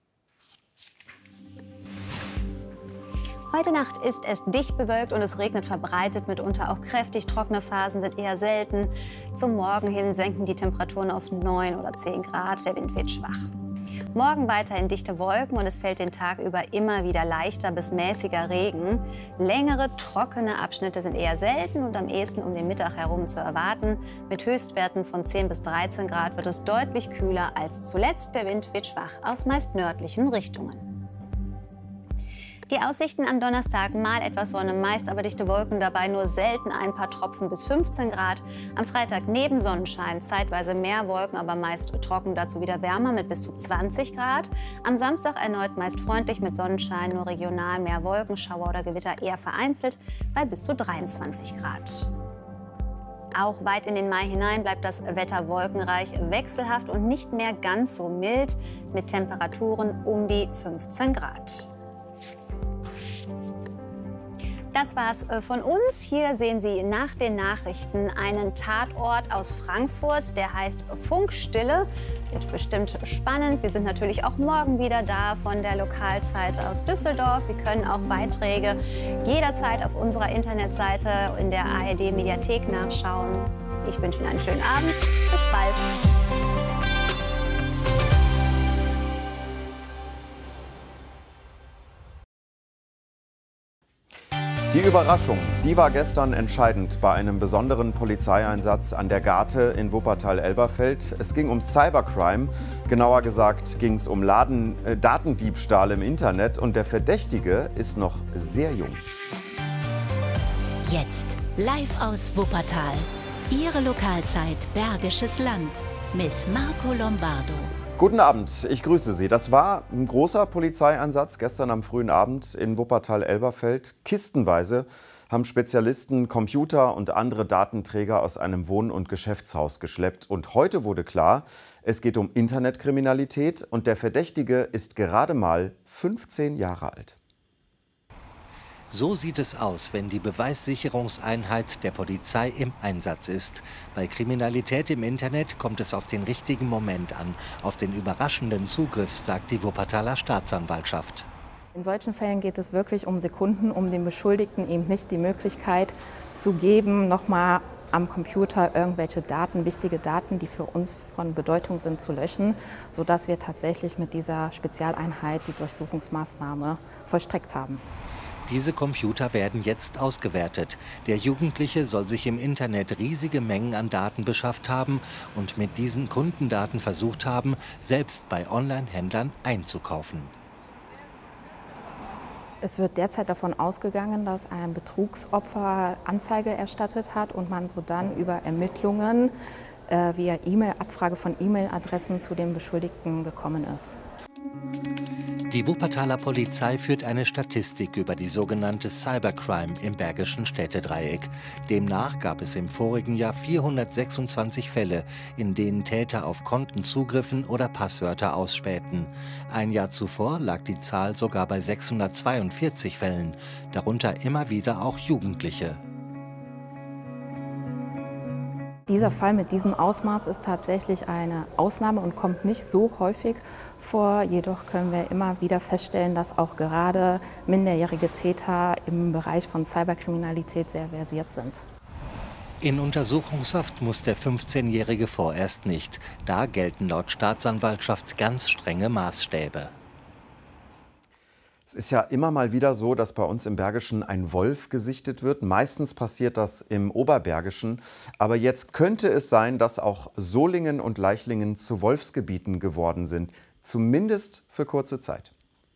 Heute Nacht ist es dicht bewölkt und es regnet verbreitet. Mitunter auch kräftig. Trockene Phasen sind eher selten. Zum Morgen hin senken die Temperaturen auf 9 oder 10 Grad. Der Wind wird schwach. Morgen weiterhin dichte Wolken und es fällt den Tag über immer wieder leichter bis mäßiger Regen. Längere, trockene Abschnitte sind eher selten und am ehesten um den Mittag herum zu erwarten. Mit Höchstwerten von 10 bis 13 Grad wird es deutlich kühler als zuletzt. Der Wind wird schwach aus meist nördlichen Richtungen. Die Aussichten am Donnerstag: mal etwas Sonne, meist aber dichte Wolken, dabei nur selten ein paar Tropfen bis 15 Grad. Am Freitag neben Sonnenschein zeitweise mehr Wolken, aber meist trocken, dazu wieder wärmer mit bis zu 20 Grad. Am Samstag erneut meist freundlich mit Sonnenschein, nur regional mehr Wolken, Schauer oder Gewitter eher vereinzelt bei bis zu 23 Grad. Auch weit in den Mai hinein bleibt das Wetter wolkenreich, wechselhaft und nicht mehr ganz so mild mit Temperaturen um die 15 Grad. Das war's von uns. Hier sehen Sie nach den Nachrichten einen Tatort aus Frankfurt, der heißt Funkstille. Wird bestimmt spannend. Wir sind natürlich auch morgen wieder da von der Lokalzeit aus Düsseldorf. Sie können auch Beiträge jederzeit auf unserer Internetseite in der ARD-Mediathek nachschauen. Ich wünsche Ihnen einen schönen Abend. Bis bald. Die Überraschung, die war gestern entscheidend bei einem besonderen Polizeieinsatz an der Garte in Wuppertal-Elberfeld. Es ging um Cybercrime, genauer gesagt ging es um Datendiebstahl im Internet und der Verdächtige ist noch sehr jung. Jetzt live aus Wuppertal, Ihre Lokalzeit Bergisches Land mit Marco Lombardo. Guten Abend, ich grüße Sie. Das war ein großer Polizeieinsatz gestern am frühen Abend in Wuppertal-Elberfeld. Kistenweise haben Spezialisten Computer und andere Datenträger aus einem Wohn- und Geschäftshaus geschleppt. Und heute wurde klar, es geht um Internetkriminalität und der Verdächtige ist gerade mal 15 Jahre alt. So sieht es aus, wenn die Beweissicherungseinheit der Polizei im Einsatz ist. Bei Kriminalität im Internet kommt es auf den richtigen Moment an, auf den überraschenden Zugriff, sagt die Wuppertaler Staatsanwaltschaft. In solchen Fällen geht es wirklich um Sekunden, um dem Beschuldigten eben nicht die Möglichkeit zu geben, nochmal am Computer irgendwelche Daten, wichtige Daten, die für uns von Bedeutung sind, zu löschen, sodass wir tatsächlich mit dieser Spezialeinheit die Durchsuchungsmaßnahme vollstreckt haben. Diese Computer werden jetzt ausgewertet. Der Jugendliche soll sich im Internet riesige Mengen an Daten beschafft haben und mit diesen Kundendaten versucht haben, selbst bei Online-Händlern einzukaufen. Es wird derzeit davon ausgegangen, dass ein Betrugsopfer Anzeige erstattet hat und man so dann über Ermittlungen via E-Mail, Abfrage von E-Mail-Adressen zu dem Beschuldigten gekommen ist. Die Wuppertaler Polizei führt eine Statistik über die sogenannte Cybercrime im Bergischen Städtedreieck. Demnach gab es im vorigen Jahr 426 Fälle, in denen Täter auf Konten zugriffen oder Passwörter ausspähten. Ein Jahr zuvor lag die Zahl sogar bei 642 Fällen, darunter immer wieder auch Jugendliche. Dieser Fall mit diesem Ausmaß ist tatsächlich eine Ausnahme und kommt nicht so häufig vor. Jedoch können wir immer wieder feststellen, dass auch gerade minderjährige Täter im Bereich von Cyberkriminalität sehr versiert sind. In Untersuchungshaft muss der 15-Jährige vorerst nicht. Da gelten laut Staatsanwaltschaft ganz strenge Maßstäbe. Es ist ja immer mal wieder so, dass bei uns im Bergischen ein Wolf gesichtet wird. Meistens passiert das im Oberbergischen. Aber jetzt könnte es sein, dass auch Solingen und Leichlingen zu Wolfsgebieten geworden sind. Zumindest für kurze Zeit.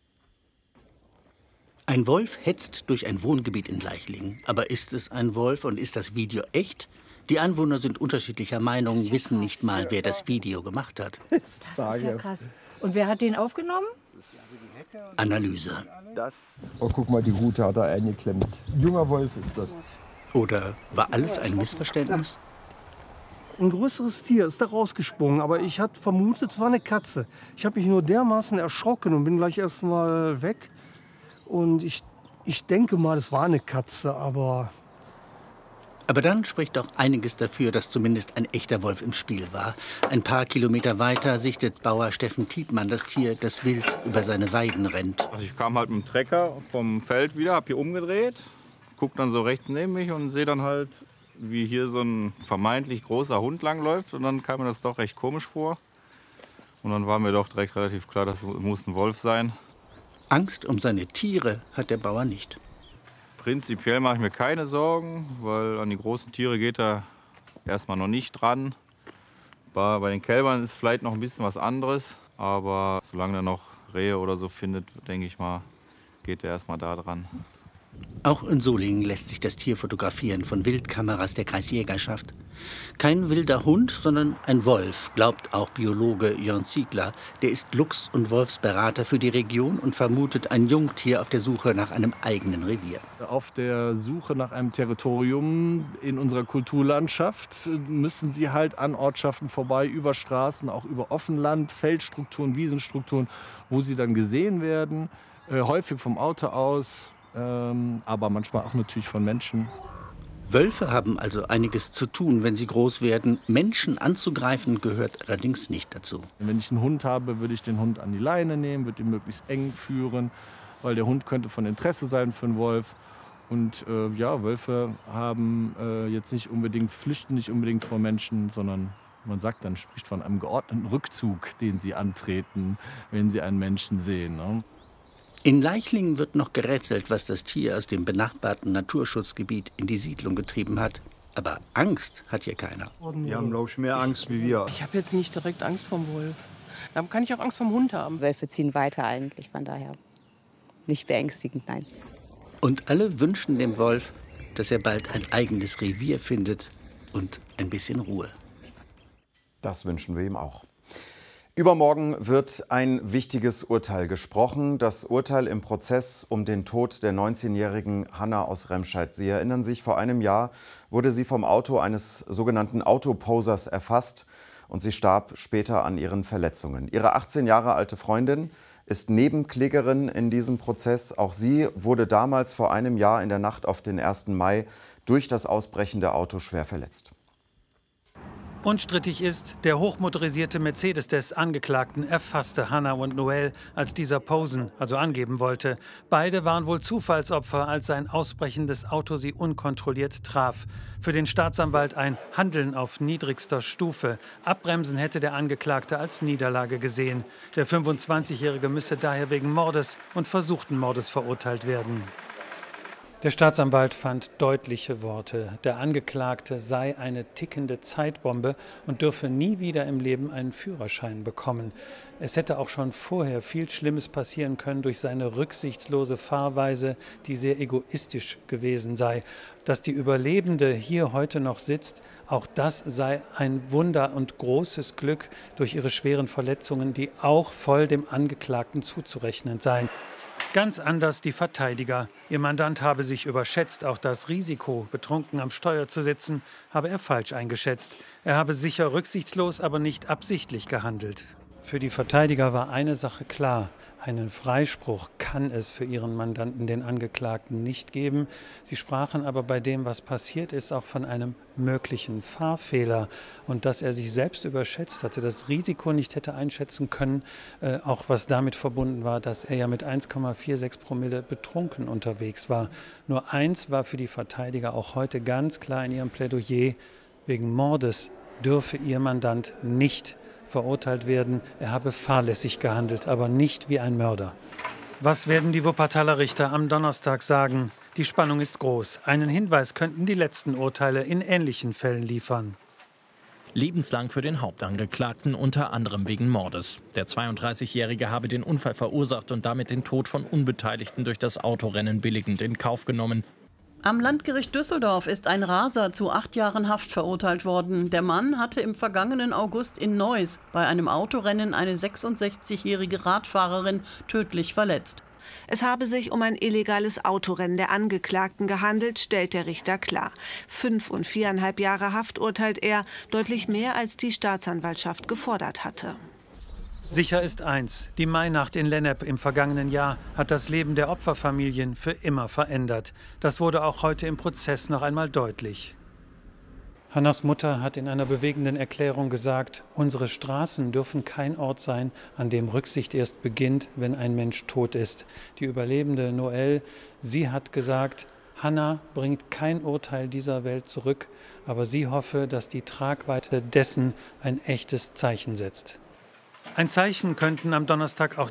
Ein Wolf hetzt durch ein Wohngebiet in Leichlingen. Aber ist es ein Wolf und ist das Video echt? Die Anwohner sind unterschiedlicher Meinung, wissen nicht mal, wer das Video gemacht hat. Das ist ja krass. Und wer hat den aufgenommen? Analyse. Oh, guck mal, die Rute hat er eingeklemmt. Junger Wolf ist das. Oder war alles ein Missverständnis? Ein größeres Tier ist da rausgesprungen, aber ich hatte vermutet, es war eine Katze. Ich habe mich nur dermaßen erschrocken und bin gleich erst mal weg. Und ich denke mal, es war eine Katze, aber... Aber dann spricht doch einiges dafür, dass zumindest ein echter Wolf im Spiel war. Ein paar Kilometer weiter sichtet Bauer Steffen Tietmann das Tier, das wild über seine Weiden rennt. Also ich kam halt mit dem Trecker vom Feld wieder, hab hier umgedreht, guck dann so rechts neben mich und sehe dann halt, wie hier so ein vermeintlich großer Hund langläuft. Und dann kam mir das doch recht komisch vor. Und dann war mir doch direkt relativ klar, das muss ein Wolf sein. Angst um seine Tiere hat der Bauer nicht. Prinzipiell mache ich mir keine Sorgen, weil an die großen Tiere geht er erstmal noch nicht dran. Bei den Kälbern ist vielleicht noch ein bisschen was anderes, aber solange er noch Rehe oder so findet, denke ich mal, geht er erstmal da dran. Auch in Solingen lässt sich das Tier fotografieren von Wildkameras der Kreisjägerschaft. Kein wilder Hund, sondern ein Wolf, glaubt auch Biologe Jörn Ziegler. Der ist Luchs- und Wolfsberater für die Region und vermutet ein Jungtier auf der Suche nach einem eigenen Revier. Auf der Suche nach einem Territorium in unserer Kulturlandschaft müssen sie halt an Ortschaften vorbei, über Straßen, auch über Offenland, Feldstrukturen, Wiesenstrukturen, wo sie dann gesehen werden, häufig vom Auto aus. Aber manchmal auch natürlich von Menschen. Wölfe haben also einiges zu tun, wenn sie groß werden. Menschen anzugreifen gehört allerdings nicht dazu. Wenn ich einen Hund habe, würde ich den Hund an die Leine nehmen, würde ihn möglichst eng führen, weil der Hund könnte von Interesse sein für einen Wolf. Und ja, Wölfe haben jetzt nicht unbedingt, flüchten nicht unbedingt vor Menschen, sondern man sagt dann, spricht von einem geordneten Rückzug, den sie antreten, wenn sie einen Menschen sehen. Ne? In Leichlingen wird noch gerätselt, was das Tier aus dem benachbarten Naturschutzgebiet in die Siedlung getrieben hat. Aber Angst hat hier keiner. Die haben, glaube ich, mehr Angst wie wir. Ich habe jetzt nicht direkt Angst vom Wolf. Dann kann ich auch Angst vom Hund haben. Wölfe ziehen weiter eigentlich, von daher nicht beängstigend, nein. Und alle wünschen dem Wolf, dass er bald ein eigenes Revier findet und ein bisschen Ruhe. Das wünschen wir ihm auch. Übermorgen wird ein wichtiges Urteil gesprochen. Das Urteil im Prozess um den Tod der 19-jährigen Hanna aus Remscheid. Sie erinnern sich, vor einem Jahr wurde sie vom Auto eines sogenannten Autoposers erfasst und sie starb später an ihren Verletzungen. Ihre 18 Jahre alte Freundin ist Nebenklägerin in diesem Prozess. Auch sie wurde damals vor einem Jahr in der Nacht auf den 1. Mai durch das ausbrechende Auto schwer verletzt. Unstrittig ist, der hochmotorisierte Mercedes des Angeklagten erfasste Hanna und Noel, als dieser posen, also angeben wollte. Beide waren wohl Zufallsopfer, als sein ausbrechendes Auto sie unkontrolliert traf. Für den Staatsanwalt ein Handeln auf niedrigster Stufe. Abbremsen hätte der Angeklagte als Niederlage gesehen. Der 25-Jährige müsse daher wegen Mordes und versuchten Mordes verurteilt werden. Der Staatsanwalt fand deutliche Worte. Der Angeklagte sei eine tickende Zeitbombe und dürfe nie wieder im Leben einen Führerschein bekommen. Es hätte auch schon vorher viel Schlimmes passieren können durch seine rücksichtslose Fahrweise, die sehr egoistisch gewesen sei. Dass die Überlebende hier heute noch sitzt, auch das sei ein Wunder und großes Glück durch ihre schweren Verletzungen, die auch voll dem Angeklagten zuzurechnen seien. Ganz anders die Verteidiger. Ihr Mandant habe sich überschätzt. Auch das Risiko, betrunken am Steuer zu sitzen, habe er falsch eingeschätzt. Er habe sicher rücksichtslos, aber nicht absichtlich gehandelt. Für die Verteidiger war eine Sache klar. Einen Freispruch kann es für ihren Mandanten, den Angeklagten, nicht geben. Sie sprachen aber bei dem, was passiert ist, auch von einem möglichen Fahrfehler und dass er sich selbst überschätzt hatte, das Risiko nicht hätte einschätzen können, auch was damit verbunden war, dass er ja mit 1,46 Promille betrunken unterwegs war. Nur eins war für die Verteidiger auch heute ganz klar in ihrem Plädoyer: wegen Mordes dürfe ihr Mandant nicht verurteilt werden. Er habe fahrlässig gehandelt, aber nicht wie ein Mörder. Was werden die Wuppertaler Richter am Donnerstag sagen? Die Spannung ist groß. Einen Hinweis könnten die letzten Urteile in ähnlichen Fällen liefern. Lebenslang für den Hauptangeklagten, unter anderem wegen Mordes. Der 32-Jährige habe den Unfall verursacht und damit den Tod von Unbeteiligten durch das Autorennen billigend in Kauf genommen. Am Landgericht Düsseldorf ist ein Raser zu 8 Jahren Haft verurteilt worden. Der Mann hatte im vergangenen August in Neuss bei einem Autorennen eine 66-jährige Radfahrerin tödlich verletzt. Es habe sich um ein illegales Autorennen der Angeklagten gehandelt, stellt der Richter klar. 5 und 4,5 Jahre Haft urteilt er, deutlich mehr als die Staatsanwaltschaft gefordert hatte. Sicher ist eins, die Mainacht in Lennep im vergangenen Jahr hat das Leben der Opferfamilien für immer verändert. Das wurde auch heute im Prozess noch einmal deutlich. Hannas Mutter hat in einer bewegenden Erklärung gesagt, unsere Straßen dürfen kein Ort sein, an dem Rücksicht erst beginnt, wenn ein Mensch tot ist. Die Überlebende Noelle, sie hat gesagt, Hanna bringt kein Urteil dieser Welt zurück, aber sie hoffe, dass die Tragweite dessen ein echtes Zeichen setzt. Ein Zeichen könnten am Donnerstag auch